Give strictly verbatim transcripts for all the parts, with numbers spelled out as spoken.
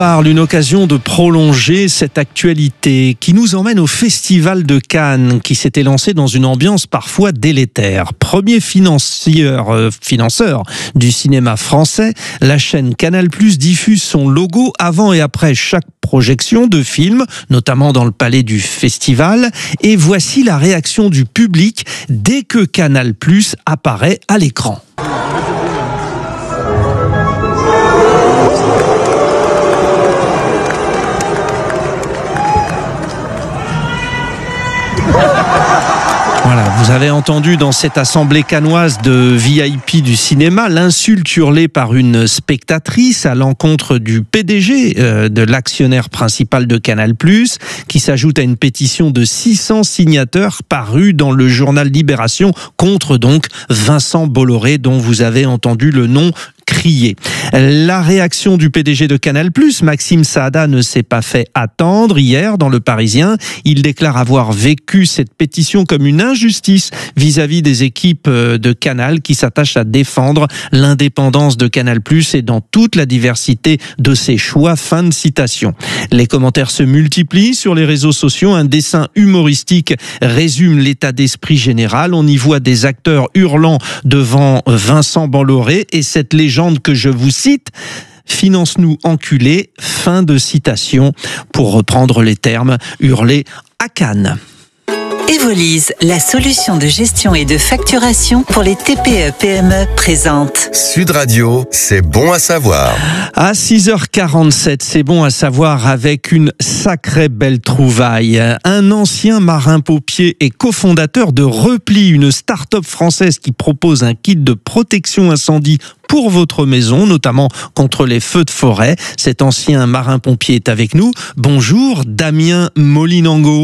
Parle une occasion de prolonger cette actualité qui nous emmène au Festival de Cannes qui s'était lancé dans une ambiance parfois délétère. Premier financier, euh, financeur du cinéma français, la chaîne Canal+ diffuse son logo avant et après chaque projection de films, notamment dans le palais du festival. Et voici la réaction du public dès que Canal+ apparaît à l'écran. Voilà, vous avez entendu dans cette assemblée cannoise de V I P du cinéma l'insulte hurlée par une spectatrice à l'encontre du P D G euh, de l'actionnaire principal de Canal+, qui s'ajoute à une pétition de six cents signateurs parue dans le journal Libération contre donc Vincent Bolloré, dont vous avez entendu le nom crier. La réaction du P D G de Canal+, Maxime Saada, ne s'est pas fait attendre. Hier, dans Le Parisien, il déclare avoir vécu cette pétition comme une injustice vis-à-vis des équipes de Canal qui s'attachent à défendre l'indépendance de Canal+ et dans toute la diversité de ses choix. Fin de citation. Les commentaires se multiplient sur les réseaux sociaux. Un dessin humoristique résume l'état d'esprit général. On y voit des acteurs hurlant devant Vincent Bolloré et cette légende que je vous cite: finance-nous enculé, fin de citation, pour reprendre les termes hurlés à Cannes. Evolise, la solution de gestion et de facturation pour les T P E P M E présente. Sud Radio, c'est bon à savoir. À six heures quarante-sept, c'est bon à savoir avec une sacrée belle trouvaille. Un ancien marin-pompier et cofondateur de Repli, une start-up française qui propose un kit de protection incendie pour votre maison, notamment contre les feux de forêt. Cet ancien marin-pompier est avec nous. Bonjour, Damien Molinango.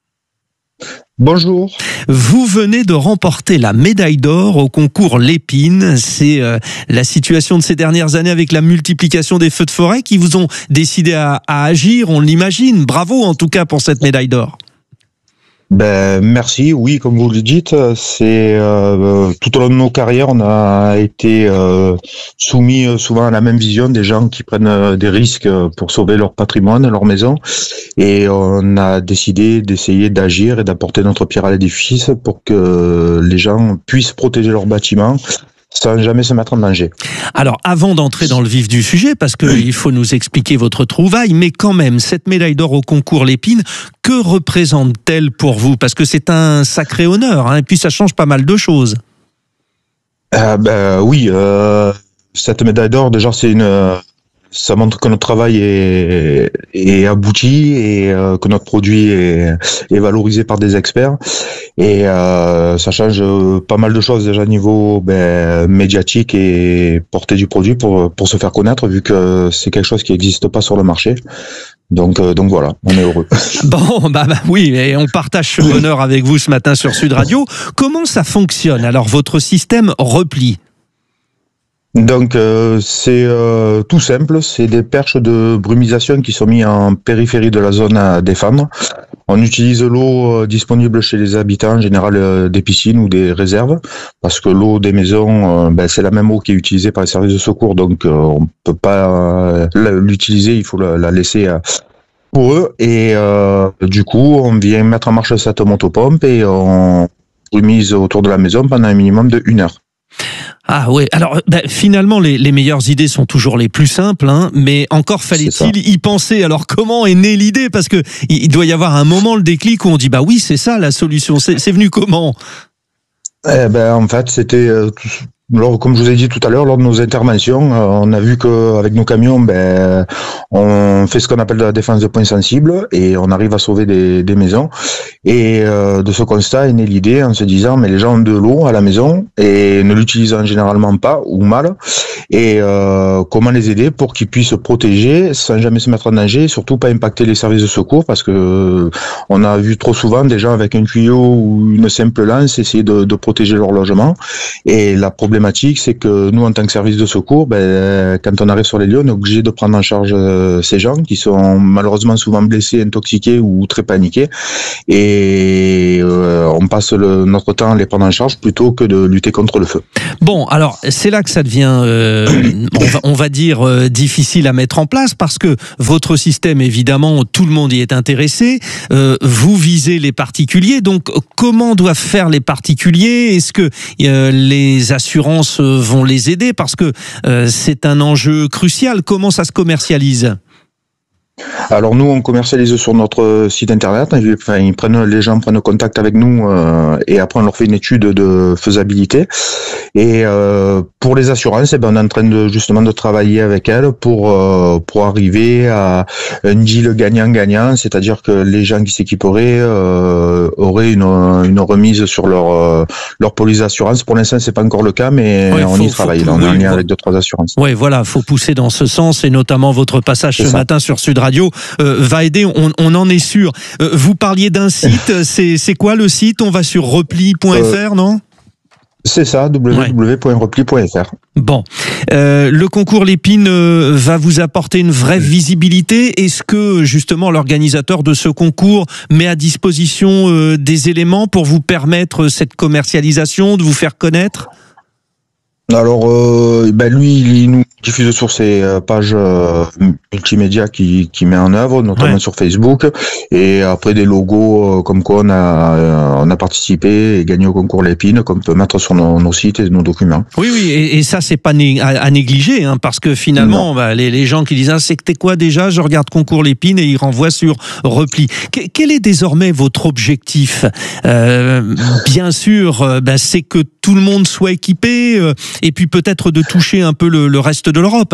Bonjour. Vous venez de remporter la médaille d'or au concours Lépine. C'est euh, la situation de ces dernières années avec la multiplication des feux de forêt qui vous ont décidé à, à agir, on l'imagine. Bravo en tout cas pour cette médaille d'or. Ben merci, oui, comme vous le dites, c'est euh, tout au long de nos carrières, on a été euh, soumis souvent à la même vision des gens qui prennent des risques pour sauver leur patrimoine, leur maison, et on a décidé d'essayer d'agir et d'apporter notre pierre à l'édifice pour que les gens puissent protéger leurs bâtiments sans jamais se mettre en danger. Alors, avant d'entrer dans le vif du sujet, parce qu'il faut nous expliquer votre trouvaille, mais quand même, cette médaille d'or au concours Lépine, que représente-t-elle pour vous? Parce que c'est un sacré honneur, hein, et puis ça change pas mal de choses. Euh, ben oui, euh, cette médaille d'or, déjà, c'est une... ça montre que notre travail est, est abouti et euh, que notre produit est, est valorisé par des experts. Et euh, ça change pas mal de choses déjà au niveau ben, médiatique et portée du produit pour pour se faire connaître, vu que c'est quelque chose qui n'existe pas sur le marché. Donc, euh, donc voilà, on est heureux. Bon, bah, bah oui, et on partage ce bonheur avec vous ce matin sur Sud Radio. Comment ça fonctionne alors, votre système Repli? Donc euh, c'est euh, tout simple, c'est des perches de brumisation qui sont mis en périphérie de la zone à défendre. On utilise l'eau euh, disponible chez les habitants, en général euh, des piscines ou des réserves, parce que l'eau des maisons, euh, ben, c'est la même eau qui est utilisée par les services de secours, donc euh, on peut pas euh, l'utiliser, il faut la, la laisser euh, pour eux. Et euh, du coup, on vient mettre en marche cette motopompe et on brumise autour de la maison pendant un minimum de une heure. Ah ouais, alors ben, finalement les, les meilleures idées sont toujours les plus simples, hein, mais encore fallait-il y penser. Alors comment est née l'idée? Parce que il doit y avoir un moment, le déclic, où on dit bah oui, c'est ça la solution. C'est, c'est venu comment? Eh ben en fait c'était euh, tout... Lors, comme je vous ai dit tout à l'heure, lors de nos interventions, euh, on a vu qu'avec nos camions, ben, on fait ce qu'on appelle de la défense de points sensibles et on arrive à sauver des, des maisons. Et euh, de ce constat est née l'idée en se disant, mais les gens ont de l'eau à la maison et ne l'utilisent généralement pas ou mal. Et euh, comment les aider pour qu'ils puissent se protéger sans jamais se mettre en danger, et surtout pas impacter les services de secours, parce que euh, on a vu trop souvent des gens avec un tuyau ou une simple lance essayer de, de protéger leur logement. Et la problématique, c'est que nous, en tant que service de secours, ben, quand on arrive sur les lieux, on est obligé de prendre en charge euh, ces gens qui sont malheureusement souvent blessés, intoxiqués ou très paniqués. Et euh, on passe le, notre temps à les prendre en charge plutôt que de lutter contre le feu. Bon, alors c'est là que ça devient, euh, on, va, on va dire, euh, difficile à mettre en place parce que votre système, évidemment, tout le monde y est intéressé. Euh, vous visez les particuliers, donc comment doivent faire les particuliers? Est-ce que euh, les assurances vont les aider? Parce que euh, c'est un enjeu crucial. Comment ça se commercialise? Alors nous, on commercialise sur notre site internet. Enfin, ils prennent, les gens prennent contact avec nous euh, et après on leur fait une étude de faisabilité. Et euh, pour les assurances, eh ben, on est en train de justement de travailler avec elles pour euh, pour arriver à un deal gagnant-gagnant, c'est-à-dire que les gens qui s'équiperaient euh, auraient une une remise sur leur euh, leur police d'assurance. Pour l'instant, c'est pas encore le cas, mais ouais, on faut, y travaille. Là, on est en lien avec deux trois assurances. Oui, voilà, faut pousser dans ce sens et notamment votre passage ce matin sur Sud Radio Euh, va aider, on, on en est sûr. Euh, vous parliez d'un site, c'est, c'est quoi le site? On va sur repli point f r, euh, non? C'est ça, w w w point repli point f r. Bon, euh, le concours Lépine euh, va vous apporter une vraie visibilité. Est-ce que justement l'organisateur de ce concours met à disposition euh, des éléments pour vous permettre cette commercialisation, de vous faire connaître? Alors, euh, ben lui, il nous diffuse sur ses pages euh, multimédia qui, qui met en œuvre, notamment ouais. sur Facebook, et après des logos euh, comme quoi on a, euh, on a participé et gagné au concours Lépine, qu'on peut mettre sur nos, nos sites et nos documents. Oui, oui, et, et ça c'est pas né, à, à négliger, hein, parce que finalement, bah, les, les gens qui disent ah, c'était quoi déjà, je regarde concours Lépine et ils renvoient sur Repli. Que, quel est désormais votre objectif? euh, Bien sûr, euh, bah, c'est que tout le monde soit équipé. Euh, et puis peut-être de toucher un peu le, le reste de l'Europe.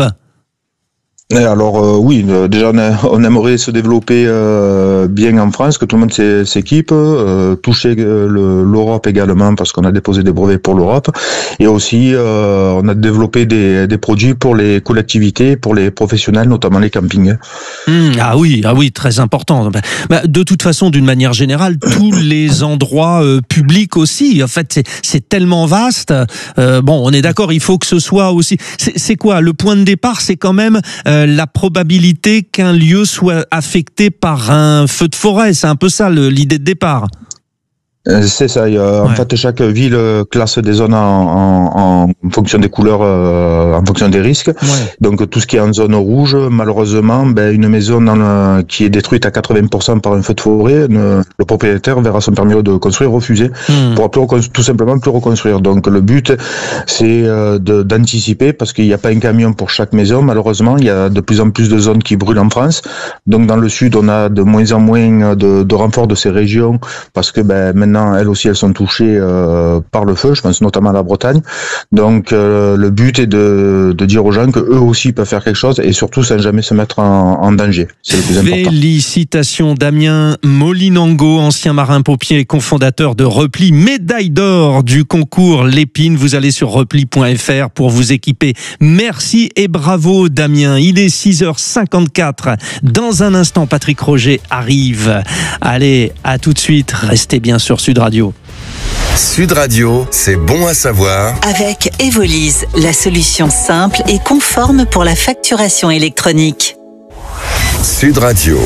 Alors euh, oui, déjà on, a, on aimerait se développer euh, bien en France, que tout le monde s'équipe, euh, toucher le, l'Europe également parce qu'on a déposé des brevets pour l'Europe, et aussi euh, on a développé des, des produits pour les collectivités, pour les professionnels, notamment les campings. Mmh, ah oui, ah oui, très important. Bah, de toute façon, d'une manière générale, tous les endroits euh, publics aussi. En fait, c'est, c'est tellement vaste. Euh, bon, on est d'accord, il faut que ce soit aussi. C'est, c'est quoi le point de départ? C'est quand même euh, la probabilité qu'un lieu soit affecté par un feu de forêt. C'est un peu ça le, l'idée de départ. C'est ça. En ouais. fait, chaque ville classe des zones en, en, en fonction des couleurs, euh, en fonction des risques. Ouais. Donc, tout ce qui est en zone rouge, malheureusement, ben, une maison dans le, qui est détruite à quatre-vingts pour cent par un feu de forêt, ne, le propriétaire verra son permis de construire refusé mmh. pour plus, tout simplement plus reconstruire. Donc, le but, c'est euh, de, d'anticiper parce qu'il n'y a pas un camion pour chaque maison. Malheureusement, il y a de plus en plus de zones qui brûlent en France. Donc, dans le sud, on a de moins en moins de, de renforts de ces régions parce que ben, maintenant, elles aussi, elles sont touchées euh, par le feu, je pense notamment à la Bretagne. Donc, euh, le but est de, de dire aux gens que eux aussi peuvent faire quelque chose et surtout sans jamais se mettre en, en danger. C'est le plus important. Félicitations Damien Molinango, ancien marin-pompier et cofondateur de Repli, médaille d'or du concours Lépine. Vous allez sur repli point f r pour vous équiper. Merci et bravo Damien. Il est six heures cinquante-quatre. Dans un instant, Patrick Roger arrive. Allez, à tout de suite. Restez bien sur Sud Radio. Sud Radio, c'est bon à savoir. Avec Evolise, la solution simple et conforme pour la facturation électronique. Sud Radio.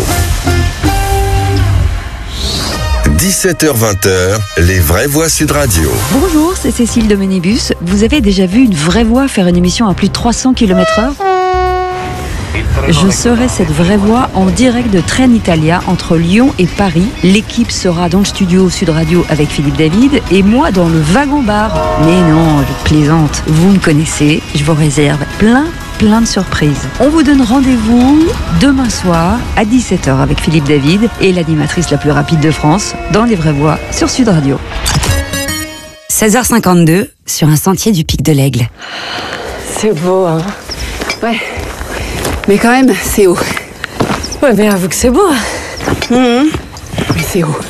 dix-sept heures vingt, les vraies voix Sud Radio. Bonjour, c'est Cécile de Ménébus. Vous avez déjà vu une vraie voix faire une émission à plus de trois cents kilomètres heure ? Je serai cette vraie voix en direct de Trenitalia entre Lyon et Paris. L'équipe sera dans le studio Sud Radio avec Philippe David et moi dans le wagon-bar. Mais non, je plaisante. Vous me connaissez, je vous réserve plein, plein de surprises. On vous donne rendez-vous demain soir à dix-sept heures avec Philippe David et l'animatrice la plus rapide de France dans Les Vraies Voix sur Sud Radio. seize heures cinquante-deux sur un sentier du Pic de l'Aigle. C'est beau, hein? Ouais. Mais quand même, c'est haut. Ouais, mais avoue que c'est beau. Mmh. Mais c'est haut.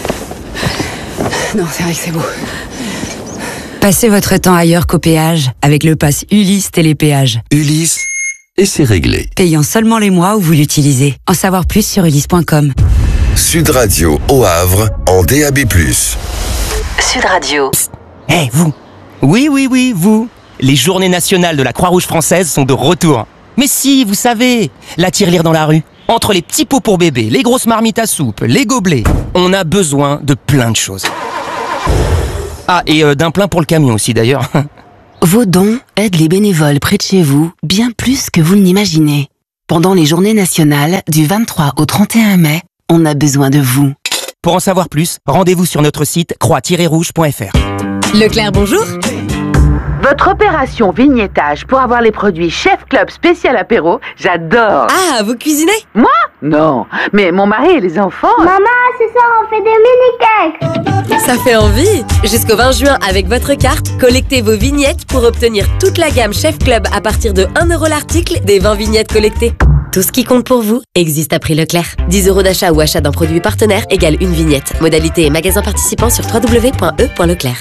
Non, c'est vrai que c'est beau. Passez votre temps ailleurs qu'au péage avec le pass Ulysse Télépéage. Ulysse, et c'est réglé. Payant seulement les mois où vous l'utilisez. En savoir plus sur ulysse point com. Sud Radio au Havre en D A B plus. Sud Radio. Hé, hey, vous. Oui, oui, oui, vous. Les journées nationales de la Croix-Rouge française sont de retour. Mais si, vous savez, la tirelire dans la rue. Entre les petits pots pour bébé, les grosses marmites à soupe, les gobelets, on a besoin de plein de choses. Ah, et euh, d'un plein pour le camion aussi d'ailleurs. Vos dons aident les bénévoles près de chez vous bien plus que vous ne l'imaginez. Pendant les journées nationales du vingt-trois au trente et un mai, on a besoin de vous. Pour en savoir plus, rendez-vous sur notre site croix tiret rouge point f r. Leclerc, bonjour. Votre opération vignettage pour avoir les produits Chef Club spécial apéro, j'adore. Ah, vous cuisinez? Moi? Non, mais mon mari et les enfants... Maman, ce soir on fait des mini-cakes. Ça fait envie. Jusqu'au vingt juin, avec votre carte, collectez vos vignettes pour obtenir toute la gamme Chef Club à partir de un euro l'article des vingt vignettes collectées. Tout ce qui compte pour vous existe à prix Leclerc. dix euros d'achat ou achat d'un produit partenaire égale une vignette. Modalité et magasin participant sur w w w point e point leclerc.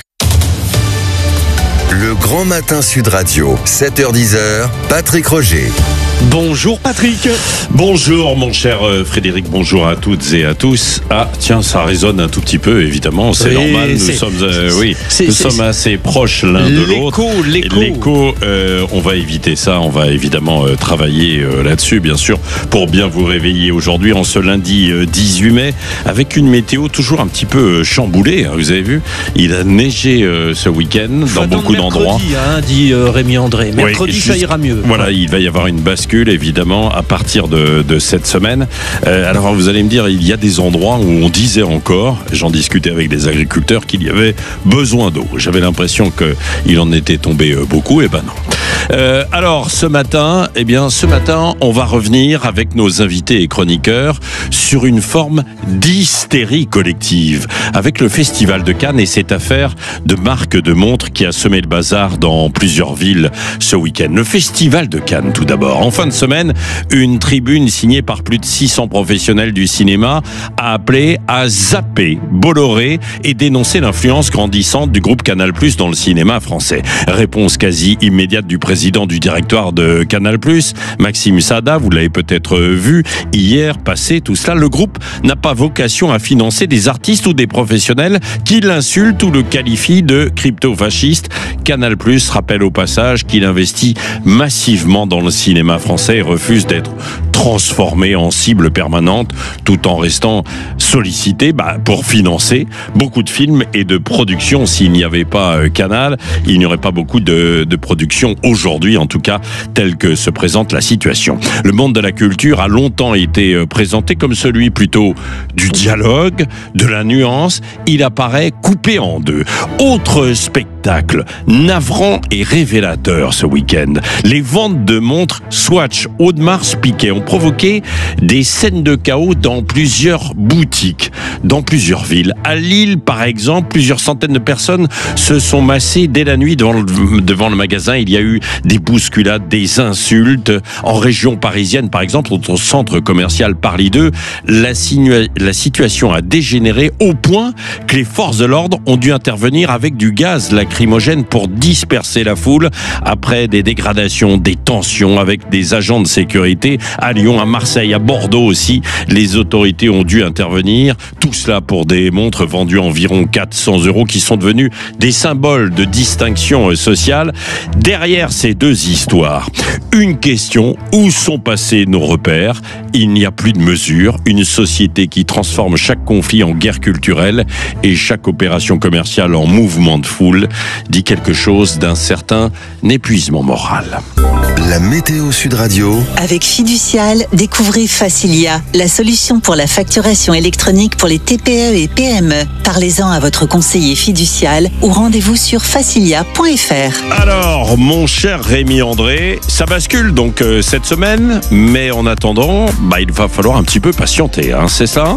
Le Grand Matin Sud Radio, sept heures dix, Patrick Roger. Bonjour Patrick. Bonjour mon cher Frédéric, bonjour à toutes et à tous. Ah tiens, ça résonne un tout petit peu évidemment, c'est oui, normal, nous sommes euh, oui, nous sommes assez proches l'un de l'autre. L'écho, l'écho, euh, on va éviter ça, on va évidemment euh, travailler euh, là-dessus bien sûr pour bien vous réveiller aujourd'hui en ce lundi euh, dix-huit mai avec une météo toujours un petit peu euh, chamboulée, hein, vous avez vu, il a neigé euh, ce week-end dans beaucoup d'endroits. Mercredi, hein, dit euh, Rémi André, mercredi oui, juste, ça ira mieux. Voilà, il va y avoir une bascule évidemment à partir de, de cette semaine. Euh, alors vous allez me dire, il y a des endroits où on disait encore, j'en discutais avec des agriculteurs, qu'il y avait besoin d'eau. J'avais l'impression qu'il en était tombé beaucoup, et ben non. Euh, alors ce matin, eh bien ce matin, on va revenir avec nos invités et chroniqueurs sur une forme d'hystérie collective avec le Festival de Cannes et cette affaire de marque de montres qui a semé le bazar dans plusieurs villes ce week-end. Le Festival de Cannes tout d'abord. En fin de semaine, une tribune signée par plus de six cents professionnels du cinéma a appelé à zapper Bolloré et dénoncer l'influence grandissante du groupe Canal+ dans le cinéma français. Réponse quasi immédiate du président du directoire de Canal+, Maxime Sada, vous l'avez peut-être vu hier passé tout cela. Le groupe n'a pas vocation à financer des artistes ou des professionnels qui l'insultent ou le qualifient de crypto-fasciste. Canal+ rappelle au passage qu'il investit massivement dans le cinéma français et refuse d'être transformé en cible permanente tout en restant sollicité bah, pour financer beaucoup de films et de productions. S'il n'y avait pas euh, Canal, il n'y aurait pas beaucoup de, de productions aujourd'hui, en tout cas, telle que se présente la situation. Le monde de la culture a longtemps été euh, présenté comme celui plutôt du dialogue, de la nuance. Il apparaît coupé en deux. Autre spectacle navrant et révélateur ce week-end. Les ventes de montres Swatch Audemars Piguet ont provoqué des scènes de chaos dans plusieurs boutiques, dans plusieurs villes. À Lille, par exemple, plusieurs centaines de personnes se sont massées dès la nuit devant le, devant le magasin. Il y a eu des bousculades, des insultes. En région parisienne, par exemple, au centre commercial Paris deux, la, sinu- la situation a dégénéré au point que les forces de l'ordre ont dû intervenir avec du gaz lacrymogène pour disperser la foule après des dégradations, des tensions avec des agents de sécurité à Lyon, à Marseille, à Bordeaux aussi. Les autorités ont dû intervenir. Tout cela pour des montres vendues environ quatre cents euros qui sont devenues des symboles de distinction sociale. Derrière ces deux histoires, une question: où sont passés nos repères? Il n'y a plus de mesure. Une société qui transforme chaque conflit en guerre culturelle et chaque opération commerciale en mouvement de foule dit quelque chose d'un certain épuisement moral. La météo Sud Radio. Avec Fiducial, découvrez Facilia, la solution pour la facturation électronique pour les T P E et P M E. Parlez-en à votre conseiller fiducial ou rendez-vous sur facilia point f r. Alors, mon cher Rémi André, ça bascule donc euh, cette semaine, mais en attendant, bah, il va falloir un petit peu patienter, hein, c'est ça?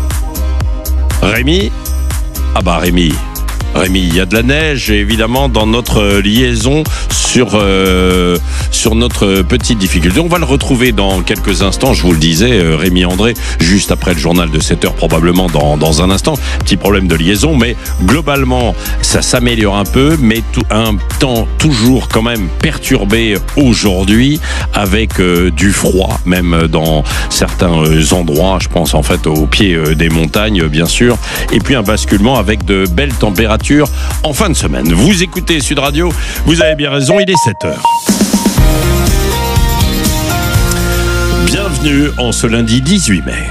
Rémi? Ah bah Rémi... Rémi, il y a de la neige évidemment dans notre liaison sur, euh, sur notre petite difficulté. On va le retrouver dans quelques instants, je vous le disais, Rémi André, juste après le journal de sept heures probablement dans, dans un instant. Petit problème de liaison, mais globalement ça s'améliore un peu, mais tout, un temps toujours quand même perturbé aujourd'hui avec euh, du froid, même dans certains euh, endroits, je pense en fait au pied euh, des montagnes bien sûr, et puis un basculement avec de belles températures en fin de semaine. Vous écoutez Sud Radio, vous avez bien raison, il est sept heures. Bienvenue en ce lundi dix-huit mai.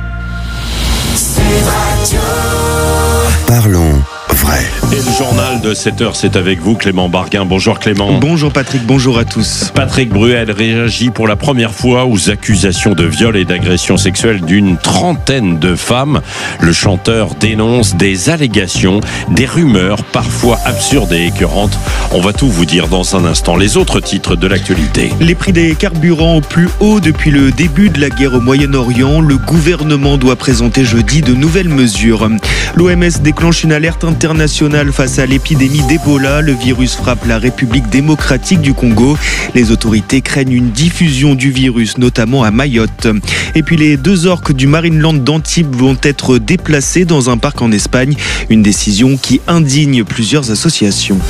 Parlons vrai. Et le journal de sept heures, c'est avec vous, Clément Barguin. Bonjour Clément. Bonjour Patrick, bonjour à tous. Patrick Bruel réagit pour la première fois aux accusations de viol et d'agression sexuelle d'une trentaine de femmes. Le chanteur dénonce des allégations, des rumeurs parfois absurdes et écœurantes. On va tout vous dire dans un instant. Les autres titres de l'actualité. Les prix des carburants au plus haut depuis le début de la guerre au Moyen-Orient. Le gouvernement doit présenter jeudi de nouvelles mesures. L'O M S déclenche une alerte internationale face à l'épidémie d'Ebola. Le virus frappe la République démocratique du Congo. Les autorités craignent une diffusion du virus, notamment à Mayotte. Et puis les deux orques du Marineland d'Antibes vont être déplacés dans un parc en Espagne. Une décision qui indigne plusieurs associations.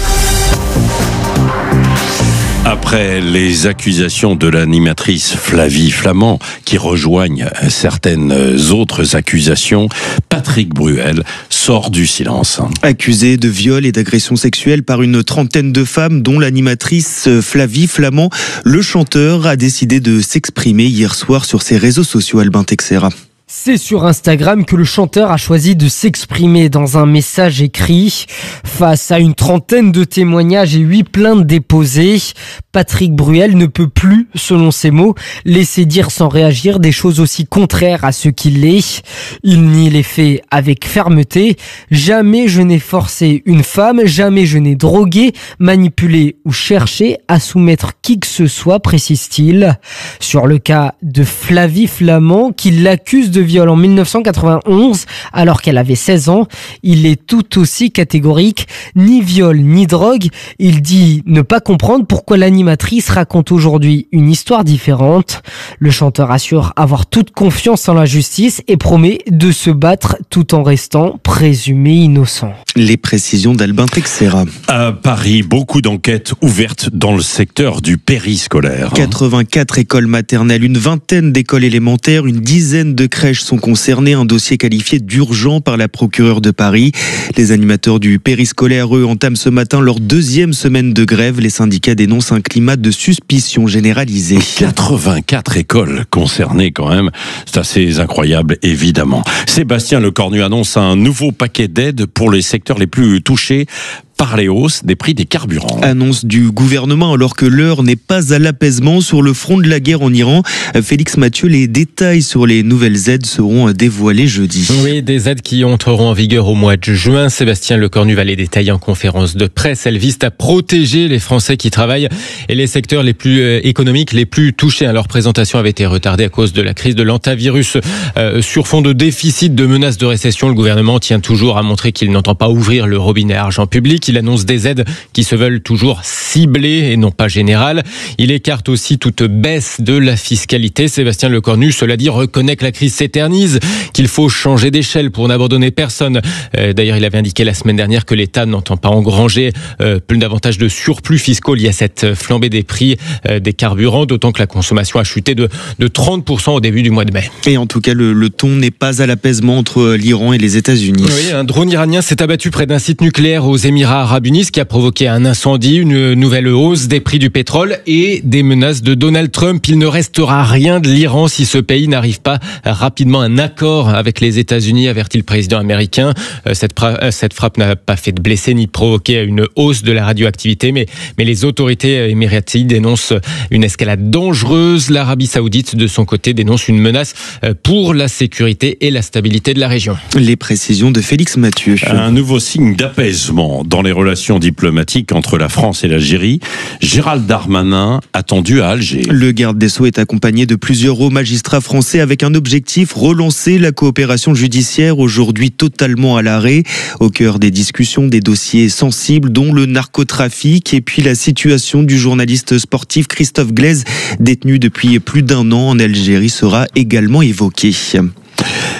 Après les accusations de l'animatrice Flavie Flament, qui rejoignent certaines autres accusations, Patrick Bruel sort du silence. Accusé de viol et d'agression sexuelle par une trentaine de femmes, dont l'animatrice Flavie Flament, le chanteur a décidé de s'exprimer hier soir sur ses réseaux sociaux. Albin Texera. C'est sur Instagram que le chanteur a choisi de s'exprimer dans un message écrit. Face à une trentaine de témoignages et huit plaintes déposées, Patrick Bruel ne peut plus, selon ses mots, laisser dire sans réagir des choses aussi contraires à ce qu'il est. Il nie les faits avec fermeté. Jamais je n'ai forcé une femme, jamais je n'ai drogué, manipulé ou cherché à soumettre qui que ce soit, précise-t-il. Sur le cas de Flavie Flament, qui l'accuse de de viol en mille neuf cent quatre-vingt-onze alors qu'elle avait seize ans, il est tout aussi catégorique, ni viol ni drogue. Il dit ne pas comprendre pourquoi l'animatrice raconte aujourd'hui une histoire différente. Le chanteur assure avoir toute confiance en la justice et promet de se battre tout en restant présumé innocent. Les précisions d'Albin Texera. À Paris, beaucoup d'enquêtes ouvertes dans le secteur du périscolaire. quatre-vingt-quatre écoles maternelles, une vingtaine d'écoles élémentaires, une dizaine de crèches sont concernés, un dossier qualifié d'urgent par la procureure de Paris. Les animateurs du périscolaire, eux, entament ce matin leur deuxième semaine de grève. Les syndicats dénoncent un climat de suspicion généralisé. quatre-vingt-quatre écoles concernées quand même, c'est assez incroyable évidemment. Sébastien Lecornu annonce un nouveau paquet d'aides pour les secteurs les plus touchés par les hausses des prix des carburants. Annonce du gouvernement alors que l'heure n'est pas à l'apaisement sur le front de la guerre en Iran. Félix Mathieu, les détails sur les nouvelles aides seront dévoilés jeudi. Oui, des aides qui entreront en vigueur au mois de juin. Sébastien Lecornu va les détailler en conférence de presse. Elles visent à protéger les Français qui travaillent et les secteurs les plus économiques les plus touchés. Leur présentation avait été retardée à cause de la crise de l'antavirus. Euh, sur fond de déficit, de menaces de récession, le gouvernement tient toujours à montrer qu'il n'entend pas ouvrir le robinet à argent public. Il annonce des aides qui se veulent toujours ciblées et non pas générales. Il écarte aussi toute baisse de la fiscalité. Sébastien Lecornu, cela dit, reconnaît que la crise s'éternise, qu'il faut changer d'échelle pour n'abandonner personne. Euh, d'ailleurs, il avait indiqué la semaine dernière que l'État n'entend pas engranger euh, plus davantage de surplus fiscaux liés à cette flambée des prix euh, des carburants, d'autant que la consommation a chuté de, de trente pour cent au début du mois de mai. Et en tout cas, le, le ton n'est pas à l'apaisement entre l'Iran et les États-Unis. Oui, un drone iranien s'est abattu près d'un site nucléaire aux Émirats Arabes Unis, ce qui a provoqué un incendie, une nouvelle hausse des prix du pétrole et des menaces de Donald Trump. Il ne restera rien de l'Iran si ce pays n'arrive pas rapidement à un accord avec les États-Unis, avertit le président américain. Cette, pra- cette frappe n'a pas fait de blessés ni provoqué une hausse de la radioactivité, mais, mais les autorités émiraties dénoncent une escalade dangereuse. L'Arabie Saoudite, de son côté, dénonce une menace pour la sécurité et la stabilité de la région. Les précisions de Félix Mathieu. Un nouveau signe d'apaisement dans les relations diplomatiques entre la France et l'Algérie. Gérald Darmanin attendu à Alger. Le garde des Sceaux est accompagné de plusieurs hauts magistrats français avec un objectif, relancer la coopération judiciaire, aujourd'hui totalement à l'arrêt. Au cœur des discussions, des dossiers sensibles dont le narcotrafic et puis la situation du journaliste sportif Christophe Glaise, détenu depuis plus d'un an en Algérie, sera également évoquée.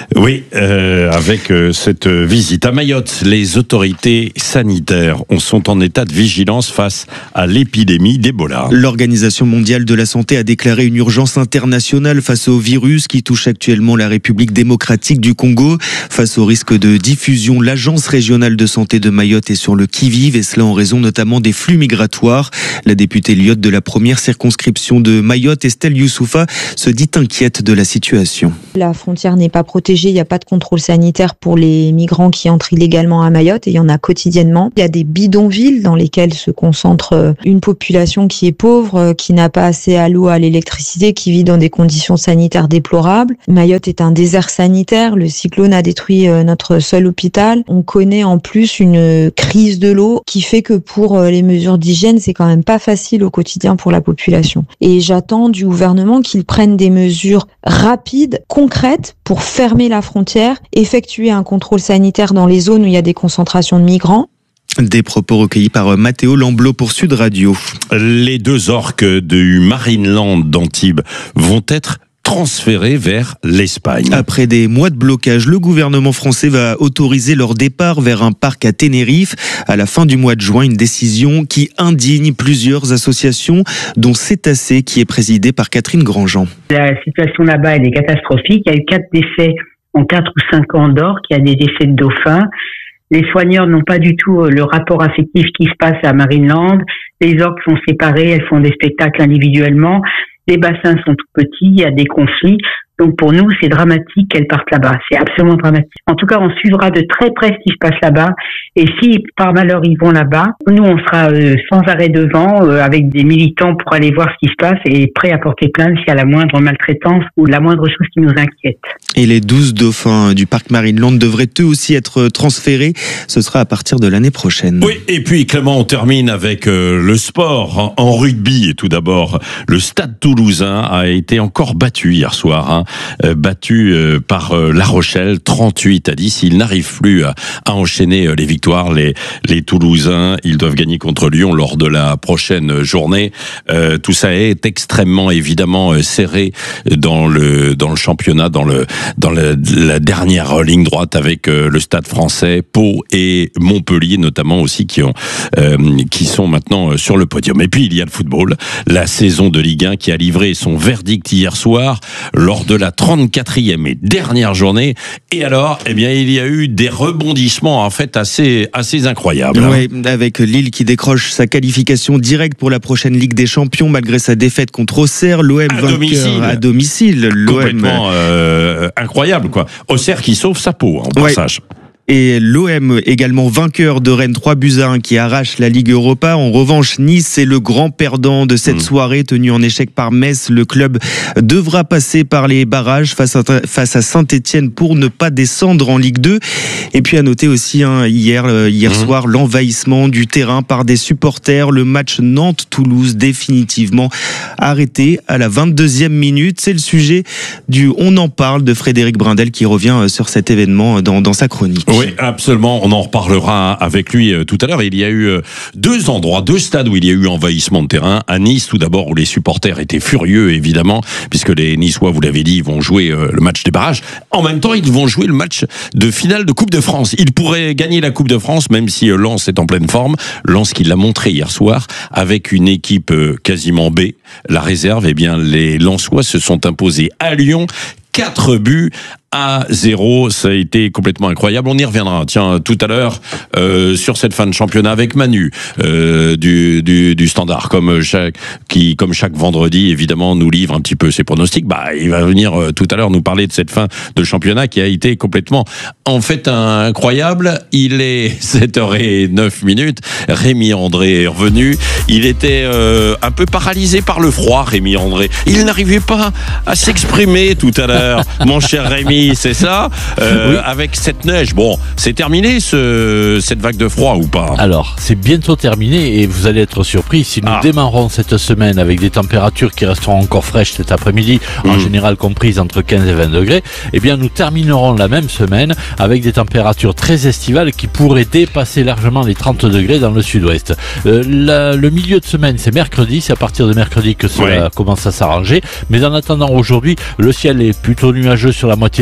Oui, euh, avec euh, cette visite à Mayotte, les autorités sanitaires sont en état de vigilance face à l'épidémie d'Ebola. L'Organisation mondiale de la santé a déclaré une urgence internationale face au virus qui touche actuellement la République démocratique du Congo. Face au risque de diffusion, l'Agence régionale de santé de Mayotte est sur le qui-vive, et cela en raison notamment des flux migratoires. La députée lyotte de la première circonscription de Mayotte, Estelle Youssoufa, se dit inquiète de la situation. La frontière n'est pas protégée, il n'y a pas de contrôle sanitaire pour les migrants qui entrent illégalement à Mayotte, et il y en a quotidiennement. Il y a des bidonvilles dans lesquels se concentre une population qui est pauvre, qui n'a pas accès à l'eau, à l'électricité, qui vit dans des conditions sanitaires déplorables. Mayotte est un désert sanitaire, le cyclone a détruit notre seul hôpital. On connaît en plus une crise de l'eau qui fait que pour les mesures d'hygiène, c'est quand même pas facile au quotidien pour la population. Et j'attends du gouvernement qu'il prenne des mesures rapides, concrètes, pour fermer la frontière, effectuer un contrôle sanitaire dans les zones où il y a des concentrations de migrants. Des propos recueillis par Mathéo Lamblot pour Sud Radio. Les deux orques du Marineland d'Antibes vont être transférés vers l'Espagne. Après des mois de blocage, le gouvernement français va autoriser leur départ vers un parc à Tenerife à la fin du mois de juin, une décision qui indigne plusieurs associations, dont Cétacé, qui est présidée par Catherine Grandjean. La situation là-bas, elle est catastrophique. Il y a eu quatre décès en quatre ou cinq ans d'orques, il y a des décès de dauphins. Les soigneurs n'ont pas du tout le rapport affectif qui se passe à Marineland. Les orques sont séparées, elles font des spectacles individuellement. Les bassins sont tout petits, il y a des conflits. Donc pour nous, c'est dramatique qu'elles partent là-bas. C'est absolument dramatique. En tout cas, on suivra de très près ce qui se passe là-bas. Et si par malheur ils vont là-bas, nous on sera euh, sans arrêt devant, euh, avec des militants pour aller voir ce qui se passe et prêts à porter plainte s'il y a la moindre maltraitance ou la moindre chose qui nous inquiète. Et les douze dauphins du parc Marineland devraient eux aussi être transférés. Ce sera à partir de l'année prochaine. Oui, et puis Clément, on termine avec euh, le sport. En rugby, et tout d'abord, le Stade Toulousain a été encore battu hier soir. Hein. Euh, battu euh, par euh, La Rochelle, trente-huit à dix. Ils n'arrivent plus à, à enchaîner euh, les victoires. Les, les Toulousains, ils doivent gagner contre Lyon lors de la prochaine journée. Euh, tout ça est extrêmement, évidemment, euh, serré dans le, dans le championnat, dans, le, dans le, la dernière ligne droite avec euh, le Stade français, Pau et Montpellier, notamment aussi, qui, ont, euh, qui sont maintenant euh, sur le podium. Et puis, il y a le football, la saison de Ligue un qui a livré son verdict hier soir lors de la trente-quatrième et dernière journée. Et alors, eh bien, il y a eu des rebondissements en fait assez, assez incroyables. Oui, avec Lille qui décroche sa qualification directe pour la prochaine Ligue des Champions malgré sa défaite contre Auxerre. L'O M à vainqueur domicile. à domicile. Complètement euh, incroyable, quoi. Auxerre qui sauve sa peau, en ouais. passage. Et l'O M également vainqueur de Rennes, trois buts à un, qui arrache la Ligue Europa. En revanche, Nice est le grand perdant de cette mmh. soirée tenue en échec par Metz. Le club devra passer par les barrages face à, face à Saint-Etienne pour ne pas descendre en Ligue deux. Et puis à noter aussi hein, hier, hier mmh. soir l'envahissement du terrain par des supporters. Le match Nantes-Toulouse définitivement arrêté à la vingt-deuxième minute. C'est le sujet du On en parle de Frédéric Brindel qui revient sur cet événement dans, dans sa chronique. Oui, absolument. On en reparlera avec lui tout à l'heure. Il y a eu deux endroits, deux stades où il y a eu envahissement de terrain. À Nice, tout d'abord, où les supporters étaient furieux, évidemment, puisque les Niçois, vous l'avez dit, ils vont jouer le match des barrages. En même temps, ils vont jouer le match de finale de Coupe de France. Ils pourraient gagner la Coupe de France, même si Lens est en pleine forme. Lens qui l'a montré hier soir, avec une équipe quasiment B. La réserve, eh bien, les Lensois se sont imposés à Lyon. Quatre buts à zéro, ça a été complètement incroyable. On y reviendra, tiens, tout à l'heure euh, sur cette fin de championnat avec Manu euh, du, du, du Standard, comme chaque, qui, comme chaque vendredi, évidemment, nous livre un petit peu ses pronostics. Bah, il va venir euh, tout à l'heure nous parler de cette fin de championnat qui a été complètement, en fait, incroyable. Il est sept heures zéro neuf minutes. Rémi André est revenu. Il était euh, un peu paralysé par le froid, Rémi André. Il n'arrivait pas à s'exprimer tout à l'heure, mon cher Rémi. C'est ça, euh, oui. Avec cette neige. Bon, c'est terminé ce, cette vague de froid ou pas? Alors, c'est bientôt terminé et vous allez être surpris si nous ah. démarrons cette semaine avec des températures qui resteront encore fraîches cet après-midi, mmh. en général comprises entre quinze et vingt degrés. Eh bien, nous terminerons la même semaine avec des températures très estivales qui pourraient dépasser largement les trente degrés dans le sud-ouest. Euh, la, le milieu de semaine, c'est mercredi. C'est à partir de mercredi que cela ouais. commence à s'arranger. Mais en attendant, aujourd'hui, le ciel est plutôt nuageux sur la moitié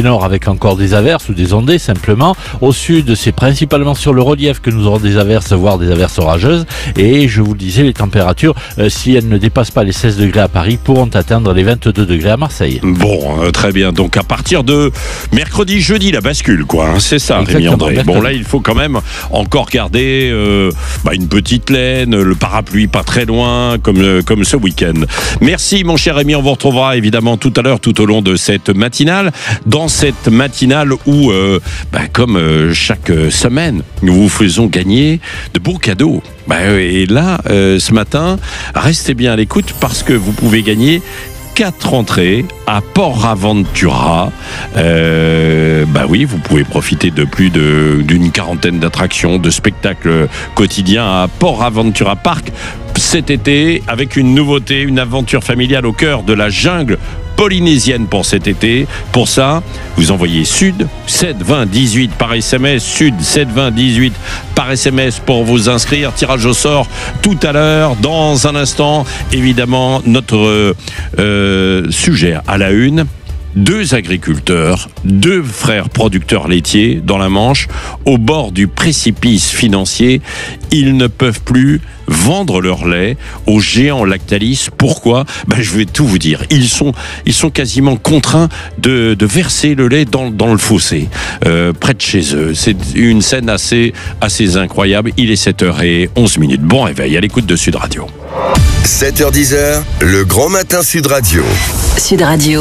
nord avec encore des averses ou des ondées simplement. Au sud, c'est principalement sur le relief que nous aurons des averses, voire des averses orageuses. Et je vous le disais, les températures, euh, si elles ne dépassent pas les seize degrés à Paris, pourront atteindre les vingt-deux degrés à Marseille. Bon, euh, très bien. Donc à partir de mercredi, jeudi, la bascule, quoi. Hein, c'est ça, Rémi André. Bon, là, il faut quand même encore garder euh, bah, une petite laine, le parapluie pas très loin, comme, euh, comme ce week-end. Merci, mon cher Rémi. On vous retrouvera évidemment tout à l'heure, tout au long de cette matinale. Dans cette matinale où, euh, bah, comme euh, chaque semaine, nous vous faisons gagner de beaux cadeaux. Bah, et là, euh, ce matin, restez bien à l'écoute parce que vous pouvez gagner quatre entrées à Port Aventura. Euh, bah oui, vous pouvez profiter de plus de, d'une quarantaine d'attractions, de spectacles quotidiens à Port Aventura Park cet été, avec une nouveauté, une aventure familiale au cœur de la jungle polynésienne pour cet été. Pour ça, vous envoyez Sud sept vingt dix-huit par S M S, Sud sept vingt dix-huit par S M S pour vous inscrire. Tirage au sort tout à l'heure. Dans un instant, évidemment, notre euh, sujet à la une. Deux agriculteurs, deux frères producteurs laitiers dans la Manche, au bord du précipice financier. Ils ne peuvent plus vendre leur lait aux géants Lactalis. Pourquoi ? Ben, je vais tout vous dire. Ils sont, ils sont quasiment contraints de, de verser le lait dans, dans le fossé, euh, près de chez eux. C'est une scène assez, assez incroyable. Il est sept heures onze minutes. Bon réveil à l'écoute de Sud Radio. sept heures dix, le grand matin Sud Radio. Sud Radio.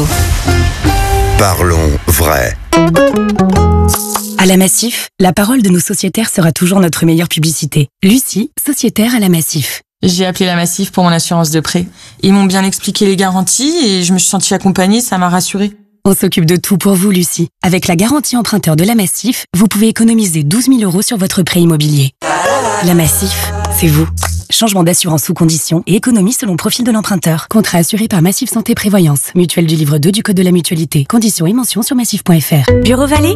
Parlons vrai. À la Massif, la parole de nos sociétaires sera toujours notre meilleure publicité. Lucie, sociétaire à la Massif. J'ai appelé la Massif pour mon assurance de prêt. Ils m'ont bien expliqué les garanties et je me suis sentie accompagnée, ça m'a rassurée. On s'occupe de tout pour vous, Lucie. Avec la garantie emprunteur de la Massif, vous pouvez économiser douze mille euros sur votre prêt immobilier. La Massif, c'est vous. Changement d'assurance sous condition et économie selon profil de l'emprunteur. Contrat assuré par Massif Santé Prévoyance. Mutuelle du livre deux du Code de la Mutualité. Conditions et mentions sur massif point f r. Bureau Vallée.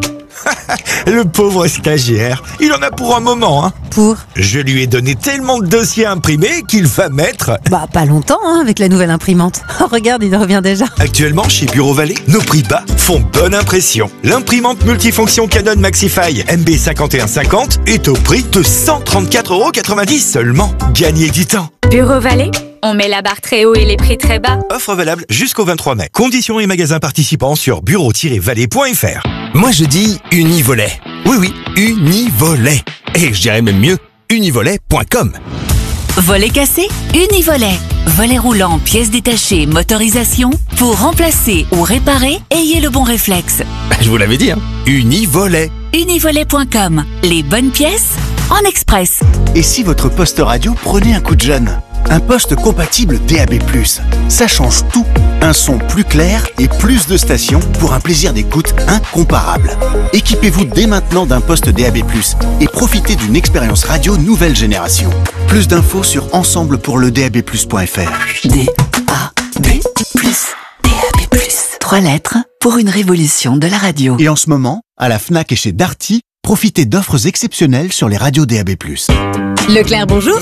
Le pauvre stagiaire, il en a pour un moment, hein. Pour Je lui ai donné tellement de dossiers imprimés qu'il va mettre... Bah, pas longtemps, hein, avec la nouvelle imprimante. Oh, regarde, il revient déjà. Actuellement, chez Bureau Vallée, nos prix bas font bonne impression. L'imprimante multifonction Canon Maxify M B cinquante et un cinquante est au prix de cent trente-quatre euros quatre-vingt-dix seulement. Gagnez du temps. Bureau Vallée, on met la barre très haut et les prix très bas. Offre valable jusqu'au vingt-trois mai. Conditions et magasins participants sur bureau tiret vallée point f r. Moi je dis Univolet. Oui oui, Univolet. Et je dirais même mieux, univolet point com. Volet cassé, Univolet. Volet roulant, pièces détachées, motorisation. Pour remplacer ou réparer, ayez le bon réflexe. Je vous l'avais dit, hein. Univolet. univolet point com. Les bonnes pièces en express. Et si votre poste radio prenait un coup de jeune ? Un poste compatible D A B plus, ça change tout. Un son plus clair et plus de stations pour un plaisir d'écoute incomparable. Équipez-vous dès maintenant d'un poste D A B plus et profitez d'une expérience radio nouvelle génération. Plus d'infos sur ensemble pour le D A B plus point f r. D A B plus, D A B plus. Trois lettres pour une révolution de la radio. Et en ce moment, à la Fnac et chez Darty, profitez d'offres exceptionnelles sur les radios D A B plus. Leclerc, bonjour.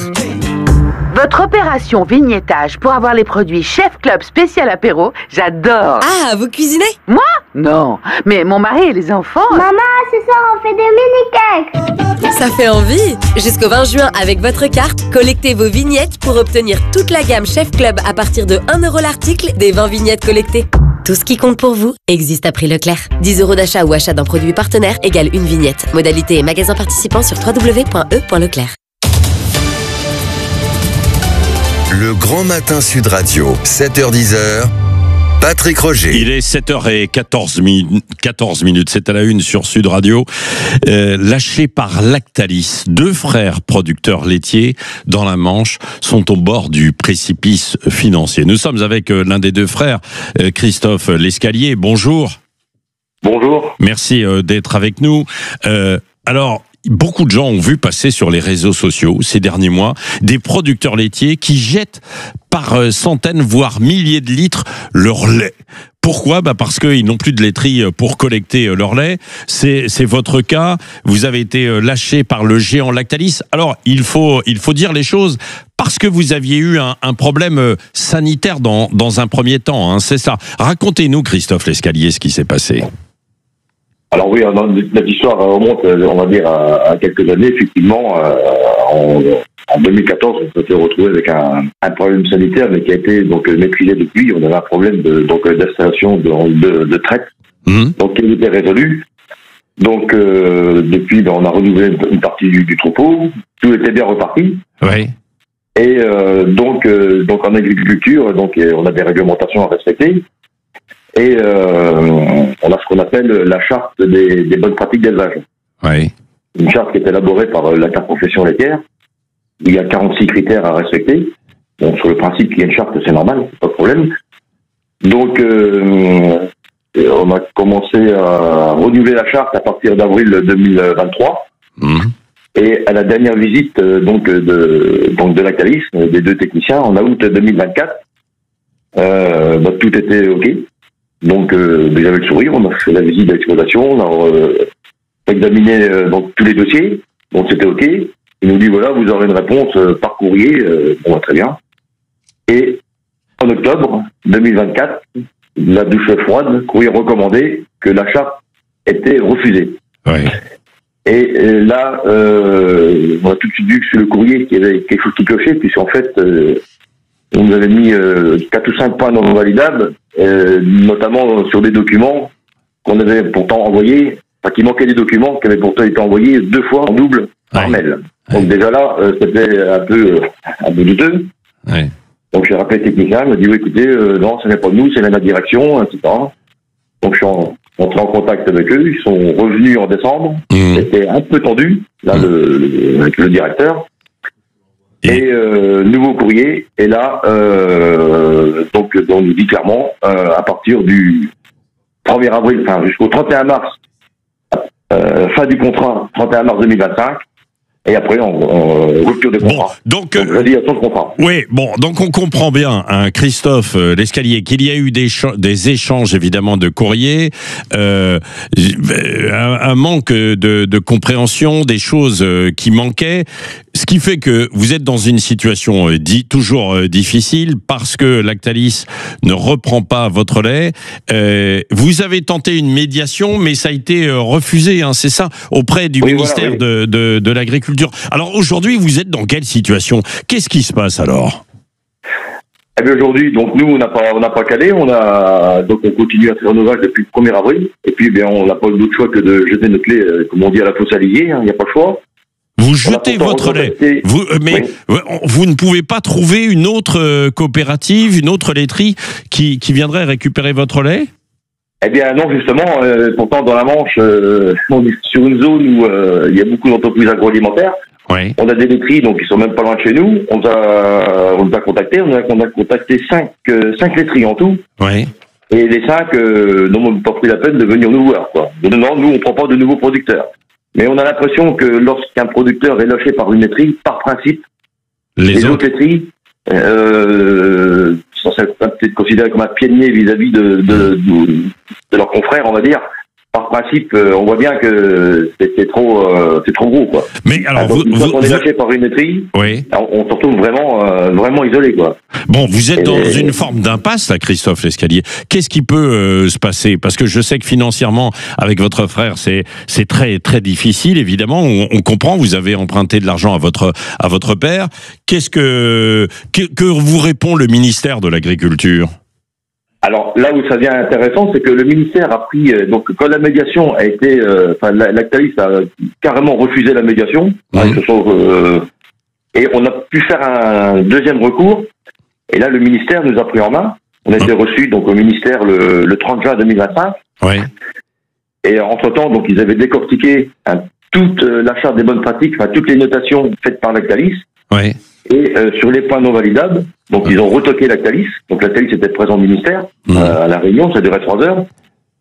Votre opération vignettage pour avoir les produits Chef Club spécial apéro, j'adore. Ah, vous cuisinez? Moi? Non, mais mon mari et les enfants... Maman, ce soir on fait des mini-cakes. Ça fait envie. Jusqu'au vingt juin, avec votre carte, collectez vos vignettes pour obtenir toute la gamme Chef Club à partir de un euro l'article des vingt vignettes collectées. Tout ce qui compte pour vous existe à prix Leclerc. dix euros d'achat ou achat d'un produit partenaire égale une vignette. Modalité et magasin participant sur w w w point e point leclerc. Le grand matin Sud Radio, sept heures dix, Patrick Roger. Il est sept heures quatorze minutes, c'est à la une sur Sud Radio. Euh, lâchés par Lactalis, deux frères producteurs laitiers dans la Manche sont au bord du précipice financier. Nous sommes avec euh, l'un des deux frères, euh, Christophe Lescalier. Bonjour. Bonjour. Merci euh, d'être avec nous. Euh, alors, beaucoup de gens ont vu passer sur les réseaux sociaux ces derniers mois des producteurs laitiers qui jettent par centaines, voire milliers de litres leur lait. Pourquoi ? Bah parce qu'ils n'ont plus de laiterie pour collecter leur lait. C'est, c'est votre cas. Vous avez été lâché par le géant Lactalis. Alors, il faut, il faut dire les choses parce que vous aviez eu un, un problème sanitaire dans, dans un premier temps. Hein, c'est ça. Racontez-nous, Christophe Lescalier, ce qui s'est passé. Alors oui, notre histoire remonte, on va dire, à, à quelques années. Effectivement, euh, en, en deux mille quatorze, on s'est retrouvé avec un, un problème sanitaire, mais qui a été donc maîtrisé depuis. On avait un problème de, donc d'installation de, de, de traite, mmh. donc qui a été résolu. Donc euh, depuis, ben, on a renouvelé une partie du, du troupeau. Tout était bien reparti. Oui. Et euh, donc, euh, donc en agriculture, donc on a des réglementations à respecter. Et euh, on a ce qu'on appelle la charte des, des bonnes pratiques d'élevage. Oui. Une charte qui est élaborée par l'interprofession laitière. Il y a quarante-six critères à respecter. Donc sur le principe qu'il y a une charte, c'est normal, pas de problème. Donc euh, on a commencé à renouveler la charte à partir d'avril deux mille vingt-trois. Mmh. Et à la dernière visite donc de donc de Lactalis, des deux techniciens, en août deux mille vingt-quatre, euh, bah, tout était ok. Donc, euh, déjà avec le sourire, on a fait la visite d'exploitation, on a euh, examiné euh, donc, tous les dossiers, donc c'était OK. Il nous dit, voilà, vous aurez une réponse euh, par courrier, euh, bon, bah, très bien. Et en octobre deux mille vingt-quatre, la douche froide, courrier recommandé, que la charte était refusée. Oui. Et, et là, euh, on a tout de suite vu que sur le courrier, qu'il y avait quelque chose qui clochait, puisqu'en fait, euh, on nous avait mis euh, quatre ou cinq points non validables, euh, notamment sur des documents qu'on avait pourtant envoyés, enfin qui manquaient des documents qui avaient pourtant été envoyés deux fois en double par ouais. mail. Donc ouais. déjà là, euh, c'était un peu euh, un peu douteux. Ouais. Donc j'ai rappelé le technicien, il m'a dit oui, écoutez, euh, non, ce n'est pas nous, c'est la direction, et cetera. Donc je suis en, entré en contact avec eux, ils sont revenus en décembre. Mmh. C'était un peu tendu, là, mmh. le, le, avec le directeur. Et, et euh, nouveau courrier, et là, euh, donc, on nous dit clairement, euh, à partir du premier avril, enfin jusqu'au trente et un mars, euh, fin du contrat, trente et un mars deux mille vingt-cinq, et après, on, on rupture de contrat. Bon, donc, donc résiliation de contrat. Oui, bon, donc on comprend bien, hein, Christophe euh, Lescalier, qu'il y a eu des, des échanges évidemment de courriers, euh, un, un manque de, de compréhension, des choses euh, qui manquaient, ce qui fait que vous êtes dans une situation euh, dit, toujours euh, difficile parce que Lactalis ne reprend pas votre lait. Euh, vous avez tenté une médiation, mais ça a été euh, refusé, hein, c'est ça, auprès du oui, ministère voilà, oui. de, de, de l'Agriculture. Alors aujourd'hui, vous êtes dans quelle situation? Qu'est-ce qui se passe alors? Eh bien aujourd'hui, donc nous on n'a pas on n'a pas calé, on a donc on continue à faire nos vaches depuis le premier avril, et puis bien on n'a pas d'autre choix que de jeter notre lait, euh, comme on dit à la fosse aligée, il hein, n'y a pas de choix. Vous jetez votre lait, vous, mais oui. vous ne pouvez pas trouver une autre coopérative, une autre laiterie qui, qui viendrait récupérer votre lait? Eh bien non, justement, euh, pourtant dans la Manche, euh, on est sur une zone où euh, il y a beaucoup d'entreprises agroalimentaires. Oui. On a des laiteries, donc ils sont même pas loin de chez nous. On a, on a contacté, on a, on a contacté cinq, euh, cinq laiteries en tout. Oui. Et les cinq euh, n'ont pas pris la peine de venir nous voir, quoi. Non, nous on prend pas de nouveaux producteurs. Mais on a l'impression que lorsqu'un producteur est lâché par une laiterie, par principe, les, les autres, autres laiteries euh, sont peut-être considérées comme un pied de nez vis-à-vis de, de, de, de leurs confrères, on va dire. Par principe, euh, on voit bien que c'est, c'est trop, euh, c'est trop gros, quoi. Mais alors, donc, vous, une fois vous, qu'on est vous... lâché par une laiterie, oui. on, on se retrouve vraiment, euh, vraiment isolé, quoi. Bon, vous êtes Et... dans une forme d'impasse, là, Christophe Lescalier. Qu'est-ce qui peut euh, se passer? Parce que je sais que financièrement, avec votre frère, c'est c'est très très difficile. Évidemment, on, on comprend. Vous avez emprunté de l'argent à votre à votre père. Qu'est-ce que que, que vous répond le ministère de l'Agriculture? Alors là où ça devient intéressant, c'est que le ministère a pris, euh, donc quand la médiation a été, euh, enfin Lactalis a carrément refusé la médiation, mmh. hein, sont, euh, et on a pu faire un deuxième recours, et là le ministère nous a pris en main, on a été mmh. reçus donc au ministère le, le trente juin deux mille vingt-cinq, oui. et entre-temps donc ils avaient décortiqué hein, toute euh, la charte des bonnes pratiques, enfin toutes les notations faites par Lactalis, oui. et euh, sur les points non validables, donc ils ont retoqué Lactalis. Donc Lactalis était présent au ministère mmh. euh, à la réunion, ça durait trois heures.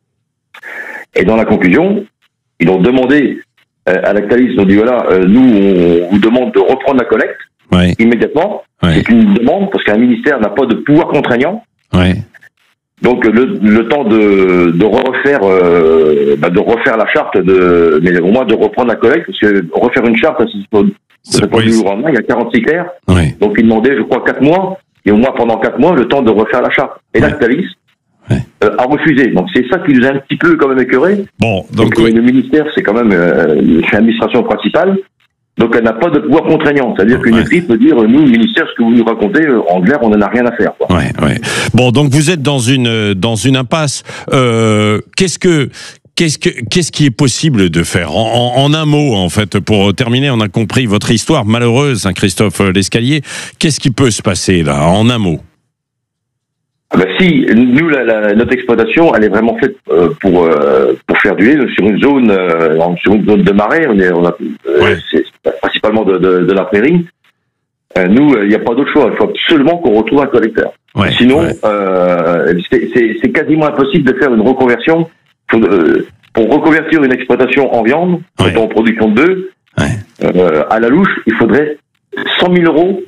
Et dans la conclusion, ils ont demandé euh, à Lactalis, ils ont dit voilà, euh, nous on vous demande de reprendre la collecte ouais. immédiatement. Ouais. C'est une demande parce qu'un ministère n'a pas de pouvoir contraignant. Ouais. Donc le, le temps de, de refaire euh, bah, de refaire la charte, de, mais au moins de reprendre la collecte, parce que refaire une charte, c'est pas C'est pas du jour au lendemain, il y a quarante-six clercs. Oui. Donc, il demandait, je crois, quatre mois. Et au moins, pendant quatre mois, le temps de refaire la charte. Et Lactalis ouais. euh, a refusé. Donc c'est ça qui nous a un petit peu quand même écœuré. Bon, donc, donc oui. Le ministère, c'est quand même euh, l'administration principale. Donc elle n'a pas de pouvoir contraignant. C'est-à-dire qu'une ouais. équipe peut dire, nous, le ministère, ce que vous nous racontez, en clair, on n'en a rien à faire. Quoi. Ouais, ouais. Bon, donc vous êtes dans une dans une impasse. Euh, qu'est-ce que Qu'est-ce, que, qu'est-ce qui est possible de faire en, en, en un mot, en fait, pour terminer, on a compris votre histoire malheureuse, hein, Christophe Lescalier. Qu'est-ce qui peut se passer, là, en un mot? Ah ben si, nous, la, la, notre exploitation, elle est vraiment faite euh, pour euh, pour faire du lait sur une zone euh, sur une zone de marais. On est, on a, euh, ouais. c'est principalement de, de, de la prairie. Euh, nous, il n'y a pas d'autre choix. Il faut absolument qu'on retrouve un collecteur. Ouais, Sinon, ouais. Euh, c'est, c'est, c'est quasiment impossible de faire une reconversion. Faut, euh, pour reconvertir une exploitation en viande, ouais. en production de bœuf, ouais. euh, à la louche, il faudrait cent mille euros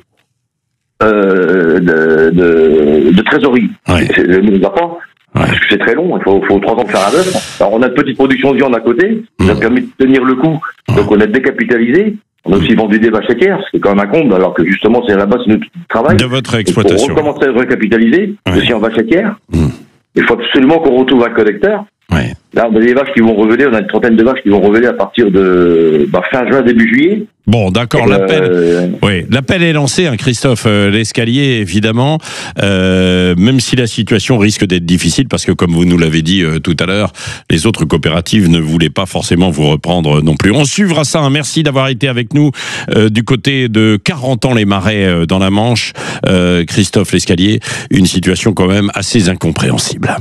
euh, de, de, de trésorerie. Ouais. C'est, nous, on n'a pas, ouais. parce que c'est très long, il faut, faut trois ans pour faire un bœuf. Alors, on a une petite production de viande à côté, mmh. ça permet de tenir le coup, mmh. donc on est décapitalisé. On a aussi vendu des vaches laitières, ce qui est quand même un comble, alors que justement, c'est là-bas, c'est notre travail. De votre exploitation. Pour recommencer à recapitaliser, ouais. aussi en vaches laitières, mmh. il faut absolument qu'on retrouve un collecteur. Ouais. Là, on a des vaches qui vont reveler, on a une trentaine de vaches qui vont reveler à partir de bah, fin juin, début juillet. Bon, d'accord, l'appel, euh... oui, l'appel est lancé, hein, Christophe euh, Lescalier, évidemment, euh, même si la situation risque d'être difficile, parce que comme vous nous l'avez dit euh, tout à l'heure, les autres coopératives ne voulaient pas forcément vous reprendre non plus. On suivra ça, hein, merci d'avoir été avec nous euh, du côté de Carentan-les-Marais euh, dans la Manche, euh, Christophe Lescalier, une situation quand même assez incompréhensible.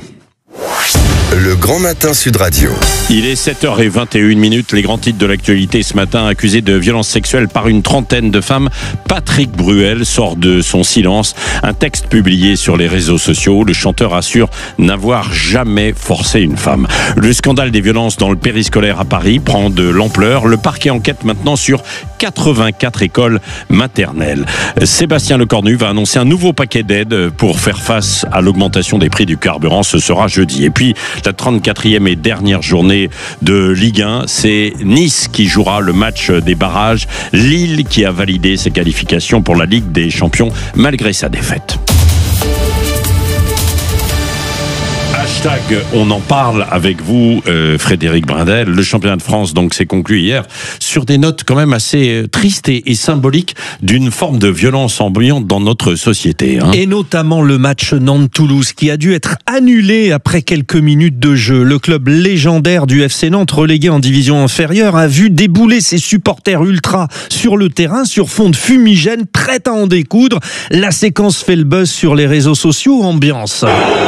Le Grand Matin Sud Radio. Il est sept heures vingt et une minutes. Les grands titres de l'actualité ce matin. Accusé de violences sexuelles par une trentaine de femmes, Patrick Bruel sort de son silence. Un texte publié sur les réseaux sociaux. Le chanteur assure n'avoir jamais forcé une femme. Le scandale des violences dans le périscolaire à Paris prend de l'ampleur. Le parquet enquête maintenant sur quatre-vingt-quatre écoles maternelles. Sébastien Lecornu va annoncer un nouveau paquet d'aides pour faire face à l'augmentation des prix du carburant. Ce sera jeudi. Et puis, la trente-quatrième et dernière journée de Ligue un, c'est Nice qui jouera le match des barrages. Lille qui a validé ses qualifications pour la Ligue des Champions malgré sa défaite. Hashtag, on en parle avec vous, euh, Frédéric Brindel. Le championnat de France donc s'est conclu hier sur des notes quand même assez tristes et, et symboliques d'une forme de violence ambiante dans notre société. Hein. Et notamment le match Nantes-Toulouse qui a dû être annulé après quelques minutes de jeu. Le club légendaire du F C Nantes, relégué en division inférieure, a vu débouler ses supporters ultras sur le terrain sur fond de fumigène, prêts à en découdre. La séquence fait le buzz sur les réseaux sociaux. Ambiance.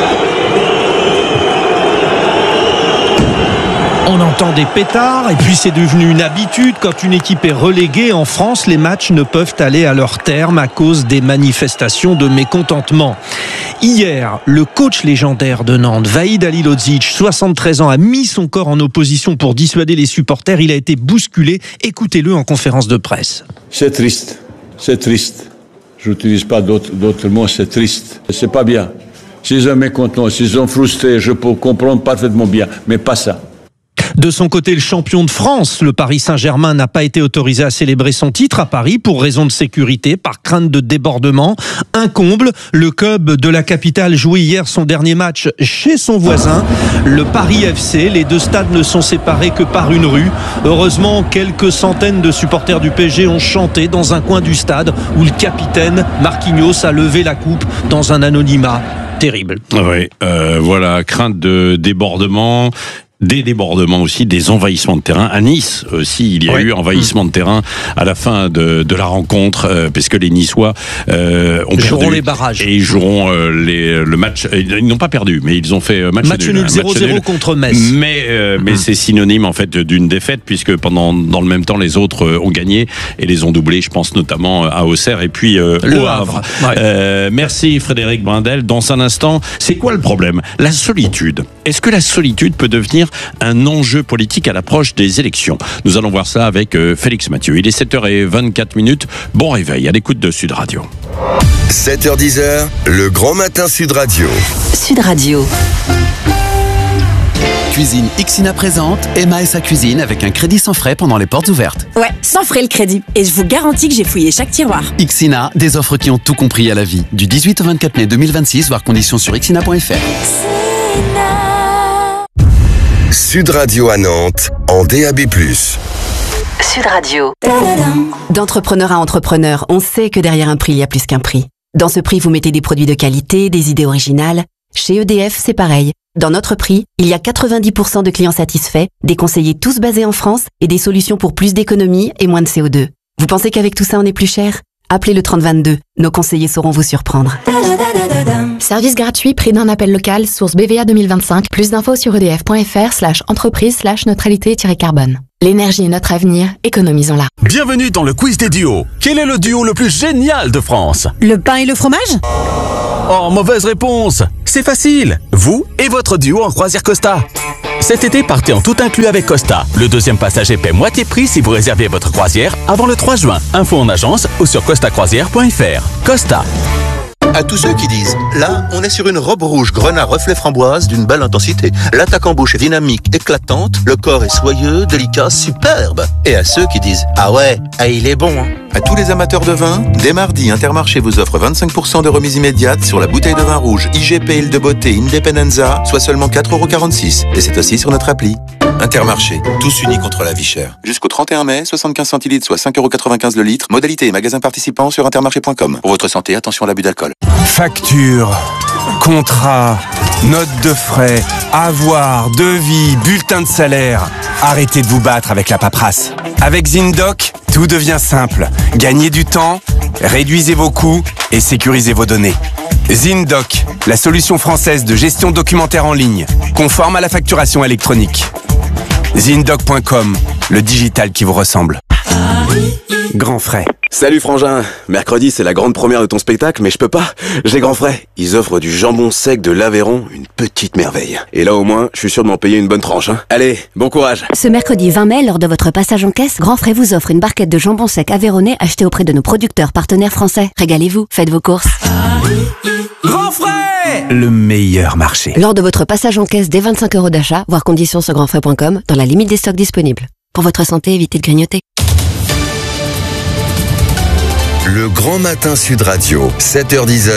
On entend des pétards et puis c'est devenu une habitude. Quand une équipe est reléguée en France, les matchs ne peuvent aller à leur terme à cause des manifestations de mécontentement. Hier, le coach légendaire de Nantes, Vahid Halilodzic, soixante-treize ans, a mis son corps en opposition pour dissuader les supporters. Il a été bousculé. Écoutez-le en conférence de presse. C'est triste, c'est triste. Je n'utilise pas d'autres, d'autres mots, c'est triste. C'est pas bien. S'ils sont mécontents, s'ils sont frustrés, je peux comprendre parfaitement bien, mais pas ça. De son côté, le champion de France, le Paris Saint-Germain, n'a pas été autorisé à célébrer son titre à Paris pour raison de sécurité, par crainte de débordement. Un comble, le club de la capitale jouait hier son dernier match chez son voisin, le Paris F C. Les deux stades ne sont séparés que par une rue. Heureusement, quelques centaines de supporters du P S G ont chanté dans un coin du stade où le capitaine Marquinhos a levé la coupe dans un anonymat terrible. Oui, euh, voilà, crainte de débordement. Des débordements aussi, des envahissements de terrain. À Nice aussi, il y a oui. eu envahissement de terrain à la fin de, de la rencontre, euh, parce que les Niçois euh, ont ils perdu. joueront les barrages. Et ils joueront euh, les, le match. Ils n'ont pas perdu, mais ils ont fait match, match nul. zéro zéro contre Metz. Mais, euh, mais c'est synonyme en fait d'une défaite, puisque pendant dans le même temps, les autres euh, ont gagné et les ont doublés. Je pense notamment à Auxerre et puis euh, le au Havre. Havre. Ouais. Euh, merci Frédéric Brindel. Dans un instant, c'est quoi le problème? La solitude. Est-ce que la solitude peut devenir un enjeu politique à l'approche des élections? Nous allons voir ça avec euh, Félix Mathieu. Il est sept heures vingt-quatre minutes. Bon réveil à l'écoute de Sud Radio. sept heures dix, le Grand Matin Sud Radio. Sud Radio. Cuisine Ixina présente Emma et sa cuisine avec un crédit sans frais pendant les portes ouvertes. Ouais, sans frais le crédit. Et je vous garantis que j'ai fouillé chaque tiroir. Ixina, des offres qui ont tout compris à la vie. Du dix-huit au vingt-quatre mai deux mille vingt-six, voir conditions sur ixina point f r. Sud Radio à Nantes, en D A B plus. Sud Radio. D'entrepreneur à entrepreneur, on sait que derrière un prix, il y a plus qu'un prix. Dans ce prix, vous mettez des produits de qualité, des idées originales. Chez E D F, c'est pareil. Dans notre prix, il y a quatre-vingt-dix pour cent de clients satisfaits, des conseillers tous basés en France et des solutions pour plus d'économies et moins de C O deux. Vous pensez qu'avec tout ça, on est plus cher ? Appelez le trente vingt-deux. Nos conseillers sauront vous surprendre. Service gratuit, prix d'un appel local, source B V A deux mille vingt-cinq. Plus d'infos sur edf.fr slash entreprise slash neutralité-carbone. L'énergie est notre avenir, économisons-la. Bienvenue dans le quiz des duos. Quel est le duo le plus génial de France ? Le pain et le fromage ? Oh, mauvaise réponse. C'est facile. Vous et votre duo en croisière Costa. Cet été, partez en tout inclus avec Costa. Le deuxième passager paie moitié prix si vous réservez votre croisière avant le trois juin. Info en agence ou sur costa croisière point f r. Costa. À tous ceux qui disent « Là, on est sur une robe rouge grenat reflet framboise d'une belle intensité. L'attaque en bouche est dynamique, éclatante, le corps est soyeux, délicat, superbe. » Et à ceux qui disent « Ah ouais, ah il est bon hein. » À tous les amateurs de vin, dès mardi, Intermarché vous offre vingt-cinq pour cent de remise immédiate sur la bouteille de vin rouge I G P Île de Beauté Independenza, soit seulement quatre euros quarante-six. Et c'est aussi sur notre appli. Intermarché, tous unis contre la vie chère. Jusqu'au trente et un mai, soixante-quinze centilitres, soit cinq euros quatre-vingt-quinze le litre. Modalité et magasin participant sur intermarché point com. Pour votre santé, attention à l'abus d'alcool. Facture, contrat, note de frais, avoir, devis, bulletin de salaire. Arrêtez de vous battre avec la paperasse. Avec ZinDoc, tout devient simple. Gagnez du temps, réduisez vos coûts et sécurisez vos données. ZinDoc, la solution française de gestion documentaire en ligne, conforme à la facturation électronique. Zindoc point com, le digital qui vous ressemble. Grand frais. Salut frangin, mercredi c'est la grande première de ton spectacle mais je peux pas, j'ai grand frais. Ils offrent du jambon sec de l'Aveyron, une petite merveille. Et là au moins, je suis sûr de m'en payer une bonne tranche. Hein. Allez, bon courage. Ce mercredi vingt mai, lors de votre passage en caisse, Grand Frais vous offre une barquette de jambon sec aveyronnais achetée auprès de nos producteurs partenaires français. Régalez-vous, faites vos courses. Grand frais, le meilleur marché. Lors de votre passage en caisse dès vingt-cinq euros d'achat, voir conditions sur grand frais point com, dans la limite des stocks disponibles. Pour votre santé, évitez de grignoter. Le Grand Matin Sud Radio, sept heures dix.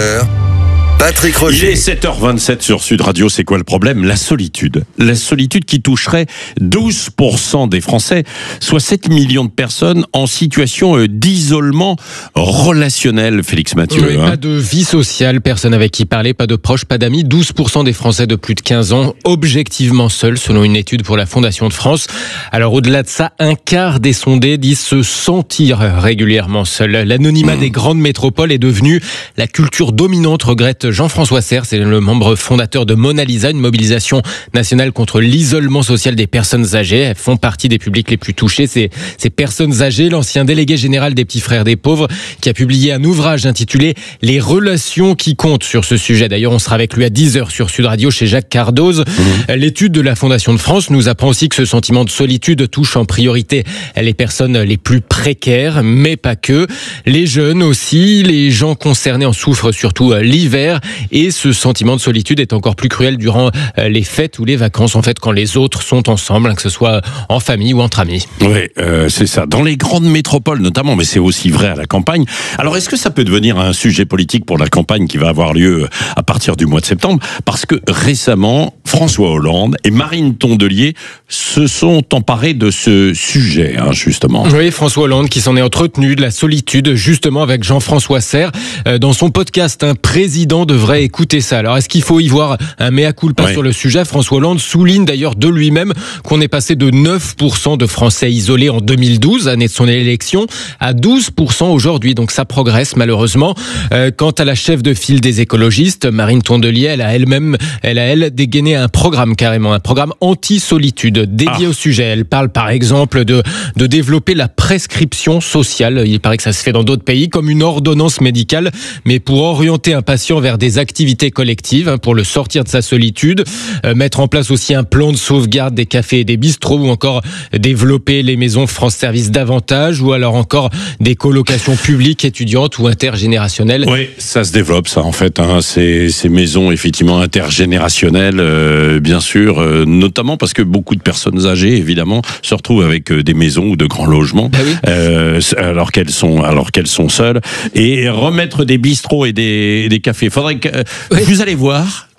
Patrick Roger. Il est sept heures vingt-sept sur Sud Radio. C'est quoi le problème ? La solitude. La solitude qui toucherait douze pour cent des Français, soit sept millions de personnes en situation d'isolement relationnel, Félix Mathieu. Oui, hein. Pas de vie sociale, personne avec qui parler, pas de proches, pas d'amis. douze pour cent des Français de plus de quinze ans, objectivement seuls, selon une étude pour la Fondation de France. Alors au-delà de ça, un quart des sondés disent se sentir régulièrement seuls. L'anonymat mmh. des grandes métropoles est devenu la culture dominante, regrette Jean-François Serres, c'est le membre fondateur de Mona Lisa, une mobilisation nationale contre l'isolement social des personnes âgées. Elles font partie des publics les plus touchés. Ces, ces personnes âgées, l'ancien délégué général des Petits Frères des Pauvres, qui a publié un ouvrage intitulé « Les relations qui comptent » sur ce sujet. D'ailleurs, on sera avec lui à dix heures sur Sud Radio chez Jacques Cardoz. Mmh. L'étude de la Fondation de France nous apprend aussi que ce sentiment de solitude touche en priorité les personnes les plus précaires, mais pas que. Les jeunes aussi, les gens concernés en souffrent surtout l'hiver. Et ce sentiment de solitude est encore plus cruel durant les fêtes ou les vacances, en fait, quand les autres sont ensemble, que ce soit en famille ou entre amis. Oui, euh, c'est ça. Dans les grandes métropoles notamment, mais c'est aussi vrai à la campagne. Alors, est-ce que ça peut devenir un sujet politique pour la campagne qui va avoir lieu à partir du mois de septembre ? Parce que récemment, François Hollande et Marine Tondelier se sont emparés de ce sujet, hein, justement. Oui, François Hollande qui s'en est entretenu de la solitude, justement avec Jean-François Serres, euh, dans son podcast, un président devrait écouter ça. Alors, est-ce qu'il faut y voir un mea culpa ouais. sur le sujet ? François Hollande souligne d'ailleurs de lui-même qu'on est passé de neuf pour cent de Français isolés en deux mille douze, année de son élection, à douze pour cent aujourd'hui. Donc ça progresse malheureusement. Euh, quant à la chef de file des écologistes, Marine Tondelier, elle a elle-même, elle a elle dégainé un programme carrément, un programme anti-solitude dédié ah. au sujet. Elle parle par exemple de, de développer la prescription sociale. Il paraît que ça se fait dans d'autres pays comme une ordonnance médicale, mais pour orienter un patient vers des activités collectives hein, pour le sortir de sa solitude, euh, mettre en place aussi un plan de sauvegarde des cafés et des bistrots ou encore développer les maisons France Service davantage ou alors encore des colocations publiques, étudiantes ou intergénérationnelles. Oui, ça se développe ça en fait, hein, ces, ces maisons effectivement intergénérationnelles, euh, bien sûr, euh, notamment parce que beaucoup de personnes âgées évidemment se retrouvent avec euh, des maisons ou de grands logements bah oui. euh, alors qu'elles sont, alors qu'elles sont seules et remettre des bistrots et des, des cafés. Faudrait que, oui. Vous allez voir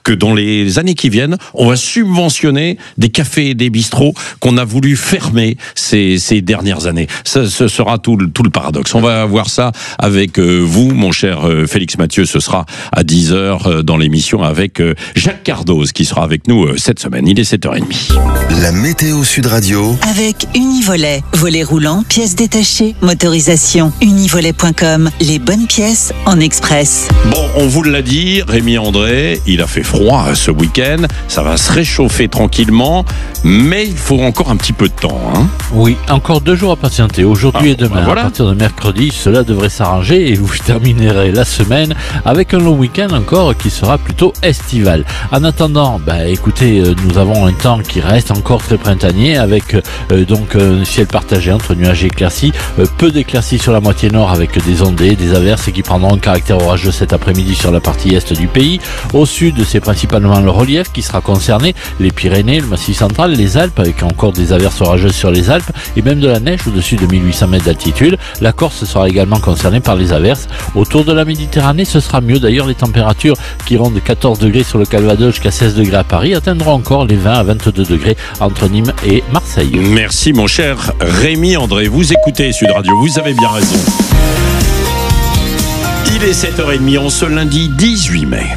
que dans les années qui viennent, on va subventionner des cafés et des bistrots qu'on a voulu fermer ces, ces dernières années. Ça, ce sera tout le, tout le paradoxe. On va voir ça avec euh, vous, mon cher euh, Félix Mathieu. Ce sera à dix heures euh, dans l'émission avec euh, Jacques Cardoz qui sera avec nous euh, cette semaine. Il est sept heures trente. La météo Sud Radio. Avec Univolet. Volet roulant, pièces détachées, motorisation. Univolet point com. Les bonnes pièces en express. Bon, on vous l'a dit, Rémi André, il a fait froid ce week-end. Ça va se réchauffer tranquillement, mais il faut encore un petit peu de temps. Hein. Oui, encore deux jours à patienter. Aujourd'hui ah, et demain. Ben voilà. À partir de mercredi, cela devrait s'arranger et vous terminerez la semaine avec un long week-end encore qui sera plutôt estival. En attendant, bah, écoutez, euh, nous avons un temps qui reste encore très printanier avec euh, donc un ciel partagé entre nuages et éclaircies, euh, peu d'éclaircies sur la moitié nord avec des ondées, des averses qui prendront un caractère orageux cet après-midi sur la partie est du pays. Au sud, c'est principalement le relief qui sera concerné, les Pyrénées, le Massif central, les Alpes avec encore des averses orageuses sur les Alpes et même de la neige au-dessus de mille huit cents mètres d'altitude. La Corse sera également concernée par les averses. Autour de la Méditerranée, ce sera mieux. D'ailleurs, les températures qui iront de quatorze degrés sur le Calvados jusqu'à seize degrés à Paris atteindront encore les vingt à vingt-deux degrés entre Nîmes et Marseille. Merci mon cher Rémi André. Vous écoutez Sud Radio, vous avez bien raison. Il est sept heures trente en ce lundi dix-huit mai.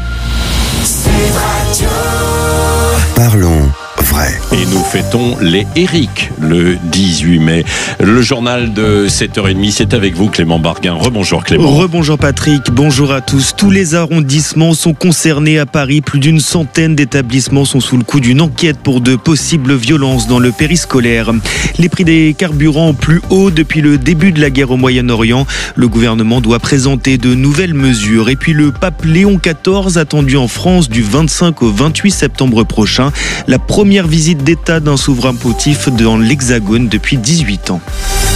Parlons vrai. Et nous fêtons les Éric le dix-huit mai. Le journal de sept heures trente, c'est avec vous Clément Barguin. Rebonjour Clément. Rebonjour Patrick, bonjour à tous. Tous les arrondissements sont concernés à Paris. Plus d'une centaine d'établissements sont sous le coup d'une enquête pour de possibles violences dans le périscolaire. Les prix des carburants plus hauts depuis le début de la guerre au Moyen-Orient. Le gouvernement doit présenter de nouvelles mesures. Et puis le pape Léon quatorze attendu en France du vingt-cinq au vingt-huit septembre prochain. La première visite d'État d'un souverain pontife dans l'Hexagone depuis dix-huit ans.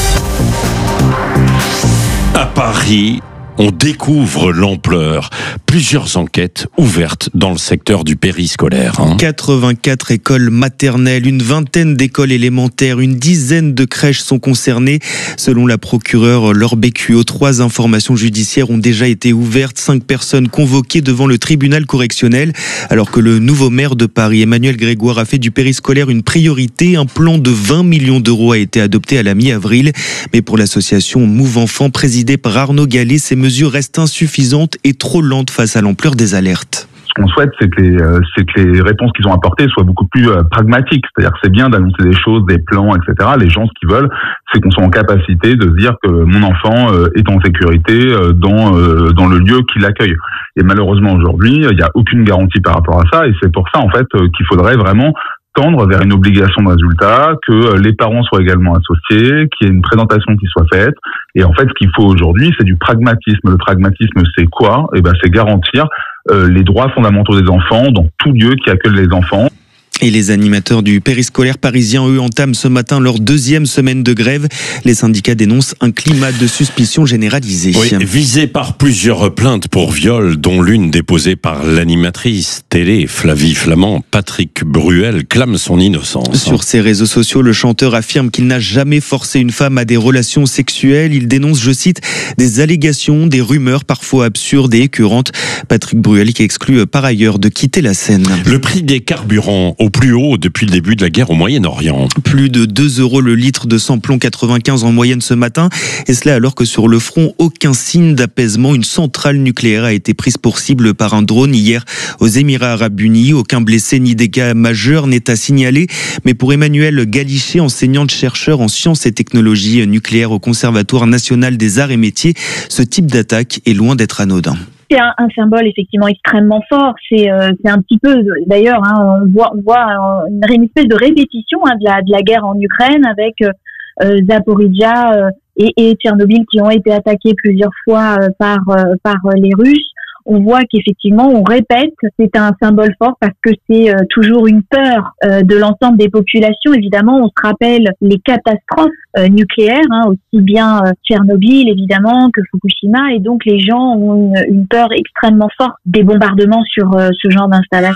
À Paris, on découvre l'ampleur. Plusieurs enquêtes ouvertes dans le secteur du périscolaire. Hein. quatre-vingt-quatre écoles maternelles, une vingtaine d'écoles élémentaires, une dizaine de crèches sont concernées. Selon la procureure Laure Bécuot, trois informations judiciaires ont déjà été ouvertes. Cinq personnes convoquées devant le tribunal correctionnel. Alors que le nouveau maire de Paris, Emmanuel Grégoire, a fait du périscolaire une priorité. Un plan de vingt millions d'euros a été adopté à la mi-avril. Mais pour l'association Move Enfants, présidée par Arnaud Gallet, ces mesures restent insuffisantes et trop lentes face à l'ampleur des alertes. Ce qu'on souhaite, c'est que les, euh, c'est que les réponses qu'ils ont apportées soient beaucoup plus euh, pragmatiques. C'est-à-dire que c'est bien d'annoncer des choses, des plans, et cetera. Les gens, ce qu'ils veulent, c'est qu'on soit en capacité de se dire que mon enfant euh, est en sécurité euh, dans euh, dans le lieu qui l'accueille. Et malheureusement, aujourd'hui, il n'y a aucune garantie par rapport à ça. Et c'est pour ça, en fait, euh, qu'il faudrait vraiment tendre vers une obligation de résultat, que les parents soient également associés, qu'il y ait une présentation qui soit faite. Et en fait, ce qu'il faut aujourd'hui, c'est du pragmatisme. Le pragmatisme, c'est quoi ? Eh ben, c'est garantir euh, les droits fondamentaux des enfants dans tout lieu qui accueille les enfants. Et les animateurs du périscolaire parisien, eux, entament ce matin leur deuxième semaine de grève. Les syndicats dénoncent un climat de suspicion généralisé. Oui, visé par plusieurs plaintes pour viol, dont l'une déposée par l'animatrice télé Flavie Flamand, Patrick Bruel clame son innocence. Sur ses réseaux sociaux, le chanteur affirme qu'il n'a jamais forcé une femme à des relations sexuelles. Il dénonce, je cite, des allégations, des rumeurs parfois absurdes et écœurantes. Patrick Bruel qui exclut par ailleurs de quitter la scène. Le prix des carburants au plus haut depuis le début de la guerre au Moyen-Orient. Plus de deux euros le litre de samplon quatre-vingt-quinze en moyenne ce matin. Et cela alors que sur le front, aucun signe d'apaisement. Une centrale nucléaire a été prise pour cible par un drone hier aux Émirats Arabes Unis. Aucun blessé ni dégâts majeurs n'est à signaler. Mais pour Emmanuel Galichet, enseignante-chercheur en sciences et technologies nucléaires au Conservatoire national des arts et métiers, ce type d'attaque est loin d'être anodin. C'est un, un symbole effectivement extrêmement fort. C'est, euh, c'est un petit peu, d'ailleurs, hein, on voit, on voit une, une espèce de répétition hein, de, la, de la guerre en Ukraine avec euh, Zaporizhzhia euh, et, et Tchernobyl qui ont été attaqués plusieurs fois euh, par, euh, par les Russes. On voit qu'effectivement, on répète, c'est un symbole fort parce que c'est euh, toujours une peur euh, de l'ensemble des populations. Évidemment, on se rappelle les catastrophes euh, nucléaires, hein, aussi bien euh, Tchernobyl évidemment que Fukushima, et donc les gens ont une, une peur extrêmement forte des bombardements sur euh, ce genre d'installation.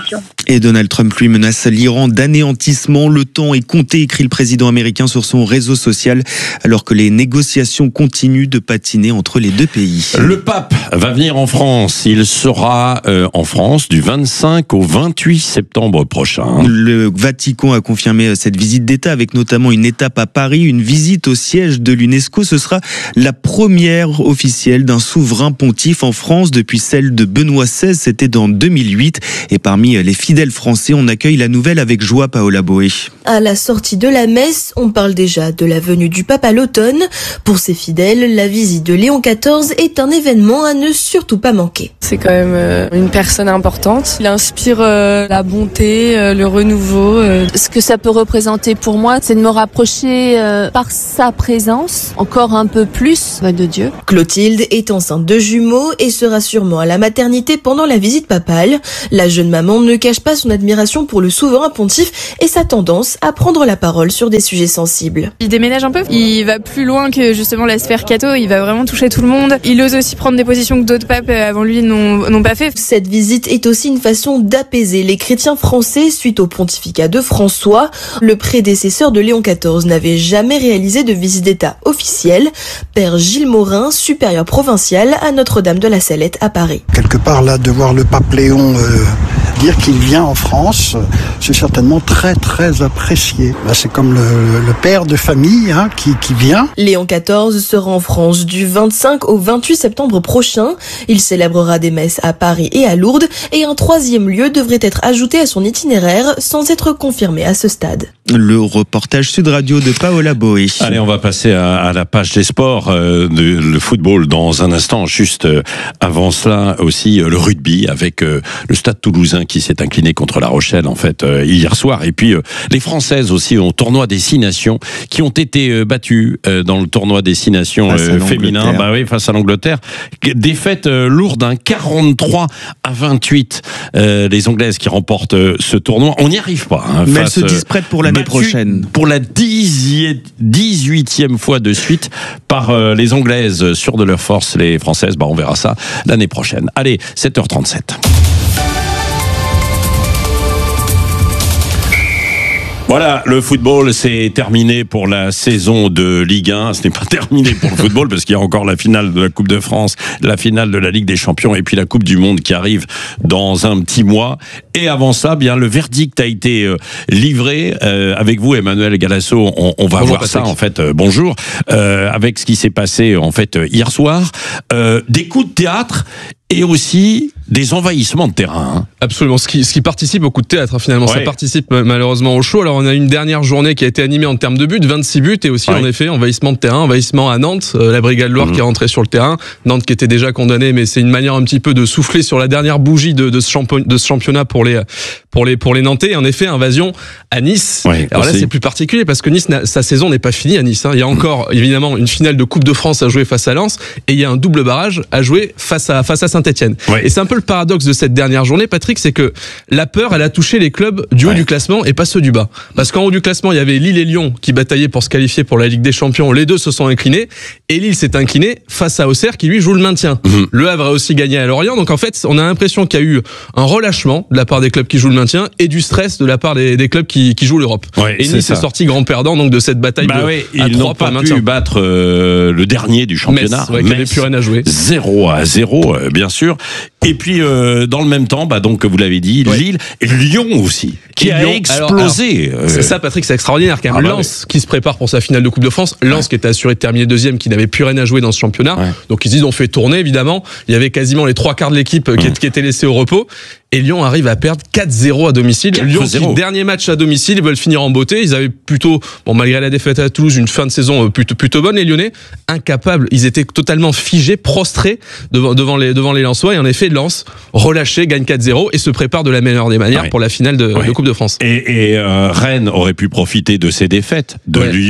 Et Donald Trump lui menace l'Iran d'anéantissement. Le temps est compté, écrit le président américain sur son réseau social, alors que les négociations continuent de patiner entre les deux pays. Le pape va venir en France. Il sera euh, en France du vingt-cinq au vingt-huit septembre prochain. Le Vatican a confirmé cette visite d'État avec notamment une étape à Paris, une visite au siège de l'UNESCO. Ce sera la première officielle d'un souverain pontife en France depuis celle de Benoît seize. C'était dans deux mille huit. Et parmi les fidèles français, on accueille la nouvelle avec joie, Paola Boé. À la sortie de la messe, on parle déjà de la venue du pape à l'automne. Pour ses fidèles, la visite de Léon quatorze est un événement à ne surtout pas manquer. C'est quand même euh, une personne importante. Il inspire euh, la bonté, euh, le renouveau. Euh. Ce que ça peut représenter pour moi, c'est de me rapprocher euh, par sa présence encore un peu plus de Dieu. Clotilde est enceinte de jumeaux et sera sûrement à la maternité pendant la visite papale. La jeune maman ne cache pas son admiration pour le souverain pontife et sa tendance à prendre la parole sur des sujets sensibles. Il déménage un peu, il va plus loin que justement la sphère catho, il va vraiment toucher tout le monde. Il ose aussi prendre des positions que d'autres papes avant lui n'ont, n'ont pas fait. Cette visite est aussi une façon d'apaiser les chrétiens français suite au pontificat de François. Le prédécesseur de Léon quatorze n'avait jamais réalisé de visite d'État officielle. Père Gilles Morin, supérieur provincial à Notre-Dame de la Salette à Paris. Quelque part là, de voir le pape Léon euh, dire qu'il vient en France, c'est certainement très très apprécié. Là, c'est comme le, le père de famille hein, qui, qui vient. Léon quatorze sera en France du vingt-cinq au vingt-huit septembre prochain. Il célébrera des messes à Paris et à Lourdes et un troisième lieu devrait être ajouté à son itinéraire sans être confirmé à ce stade. Le reportage Sud Radio de Paola Boé. Allez, on va passer à, à la page des sports, euh, de, le football dans un instant. Juste euh, avant cela aussi euh, le rugby avec euh, le Stade Toulousain qui s'est incliné contre La Rochelle en fait euh, hier soir. Et puis euh, les Françaises aussi au tournoi des Six Nations qui ont été euh, battues euh, dans le tournoi des Six Nations euh, féminin. Bah oui, face à l'Angleterre. Défaite euh, lourde, hein, quarante-trois à vingt-huit. Euh, les Anglaises qui remportent euh, ce tournoi. On n'y arrive pas. Hein, Mais face, elles se disent prêtes pour l'année prochaine. Pour la dix-huitième fois de suite par euh, les Anglaises, sûres de leur force, les Françaises. Bah on verra ça l'année prochaine. Allez, sept heures trente-sept. Voilà, le football, c'est terminé pour la saison de Ligue un. Ce n'est pas terminé pour le football parce qu'il y a encore la finale de la Coupe de France, la finale de la Ligue des Champions et puis la Coupe du Monde qui arrive dans un petit mois. Et avant ça, bien le verdict a été euh, livré euh, avec vous, Emmanuel Galasso. On, on va bonjour, voir Patrick. Ça en fait. Euh, bonjour, euh, avec ce qui s'est passé en fait hier soir, euh, des coups de théâtre. Et aussi des envahissements de terrain. Hein. Absolument, ce qui, ce qui participe au coup de théâtre, hein, finalement. Ouais. Ça participe malheureusement au show. Alors on a une dernière journée qui a été animée en termes de buts, vingt-six buts, et aussi ouais. en effet envahissement de terrain, envahissement à Nantes, euh, la Brigade Loire mmh. qui est rentrée sur le terrain. Nantes qui était déjà condamnée, mais c'est une manière un petit peu de souffler sur la dernière bougie de, de, ce, champion, de ce championnat pour les, pour les, pour les Nantais. En effet, invasion à Nice. Ouais, Alors aussi. Là c'est plus particulier parce que Nice, sa saison n'est pas finie à Nice. Hein. Il y a encore mmh. évidemment une finale de Coupe de France à jouer face à Lens, et il y a un double barrage à jouer face à, face à Saint-Etienne. Ouais. Et c'est un peu le paradoxe de cette dernière journée, Patrick, c'est que la peur, elle a touché les clubs du haut ouais. du classement et pas ceux du bas. Parce qu'en haut du classement, il y avait Lille et Lyon qui bataillaient pour se qualifier pour la Ligue des Champions. Les deux se sont inclinés et Lille s'est incliné face à Auxerre qui lui joue le maintien. Mmh. Le Havre a aussi gagné à Lorient. Donc en fait, on a l'impression qu'il y a eu un relâchement de la part des clubs qui jouent le maintien et du stress de la part des, des clubs qui, qui jouent l'Europe. Ouais, et Nice est sorti grand perdant donc de cette bataille bah de, ouais, à ils n'ont pas pu battre euh, le dernier du championnat. Metz, ouais, qui n'avait plus rien à jouer. zéro à zéro, euh, bien sûr. Et puis euh, dans le même temps, bah donc vous l'avez dit, ouais. Lille et Lyon aussi, qui et a Lyon, explosé. Alors, alors, c'est ça, Patrick, c'est extraordinaire quand même. Ah bah Lens oui. qui se prépare pour sa finale de Coupe de France, Lens ouais. qui était assuré de terminer deuxième, qui n'avait plus rien à jouer dans ce championnat. Ouais. Donc ils disent on fait tourner évidemment. Il y avait quasiment les trois quarts de l'équipe qui, mmh. qui étaient laissés au repos. Et Lyon arrive à perdre quatre zéro à domicile. Lyon, qui, dernier match à domicile, ils veulent finir en beauté. Ils avaient plutôt, bon, malgré la défaite à Toulouse, une fin de saison plutôt, plutôt bonne, les Lyonnais. Incapables. Ils étaient totalement figés, prostrés devant, devant les, devant les Lensois. Et en effet, Lens, relâché, gagne quatre zéro et se prépare de la meilleure des manières ouais. pour la finale de, ouais. de Coupe de France. Et, et euh, Rennes aurait pu profiter de ces défaites de ouais. Lyon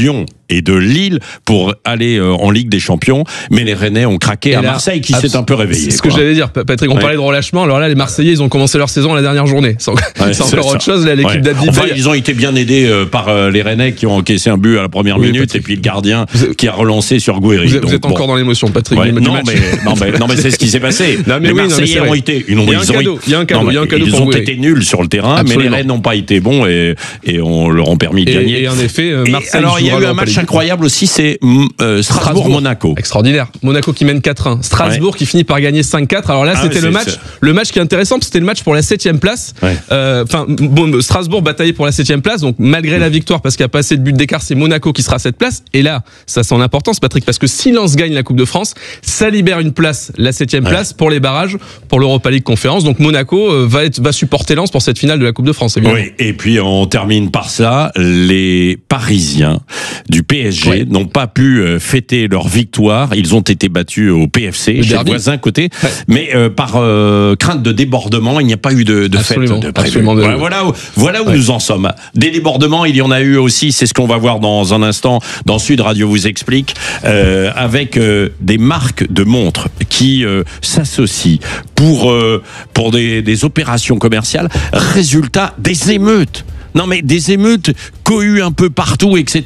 et de Lille pour aller euh, en Ligue des Champions. Mais les Rennais ont craqué et à là, Marseille qui s'est un peu réveillé. C'est ce que j'allais dire, Patrick. On ouais. parlait de relâchement. Alors là, les Marseillais, ils ont commencé leur saison la dernière journée. C'est encore, ouais, c'est encore c'est autre chose. Là, l'équipe ouais. d'Abdi. Enfin, ils ont été bien aidés euh, par euh, les Rennais qui ont encaissé un but à la première oui, minute Patrick. Et puis le gardien êtes, qui a relancé sur Gouiri. Vous êtes, Donc, vous êtes bon. encore dans l'émotion, Patrick. Ouais, non, mais, non, mais, non, mais c'est ce qui s'est passé. Non, mais les oui, Marseillais ont été. Ils ont, il y a un cadeau. Il y a un cadeau. Il y a un cadeau. Ils ont été nuls sur le terrain, mais les Rennes n'ont pas été bons et on leur ont permis de gagner. Et en effet, Marseille. Alors, il y a eu un match incroyable aussi, c'est Strasbourg-Monaco. Extraordinaire. Monaco qui mène quatre un. Strasbourg qui finit par gagner cinq quatre. Alors là, c'était le match, le match qui est intéressant, parce que c'était le match pour la septième place. Enfin, bon, Strasbourg bataillait pour la septième place, donc malgré la victoire, parce qu'il n'y a pas assez de buts d'écart, c'est Monaco qui sera à cette place. Et là, ça c'est en importance, Patrick, parce que si Lens gagne la Coupe de France, ça libère une place, la septième ouais. place, pour les barrages, pour l'Europa League Conférence. Donc Monaco euh, va être, va supporter Lens pour cette finale de la Coupe de France, évidemment. Oui, et puis on termine par ça. Les Parisiens du P S G ouais. n'ont pas pu euh, fêter leur victoire. Ils ont été battus au P F C, le chez derby. le voisin côté. Ouais. Mais euh, par euh, crainte de débordement, il n'y a pas eu de, de fête de prévu. Voilà, voilà où, voilà où ouais. nous en sommes. Des débordements, il y en a eu aussi. C'est ce qu'on va voir dans un instant dans Sud Radio vous explique, euh, avec euh, des marques de montres qui euh, s'associent pour euh, pour des, des opérations commerciales. Résultat, des émeutes. Non mais des émeutes cohues un peu partout, et cetera.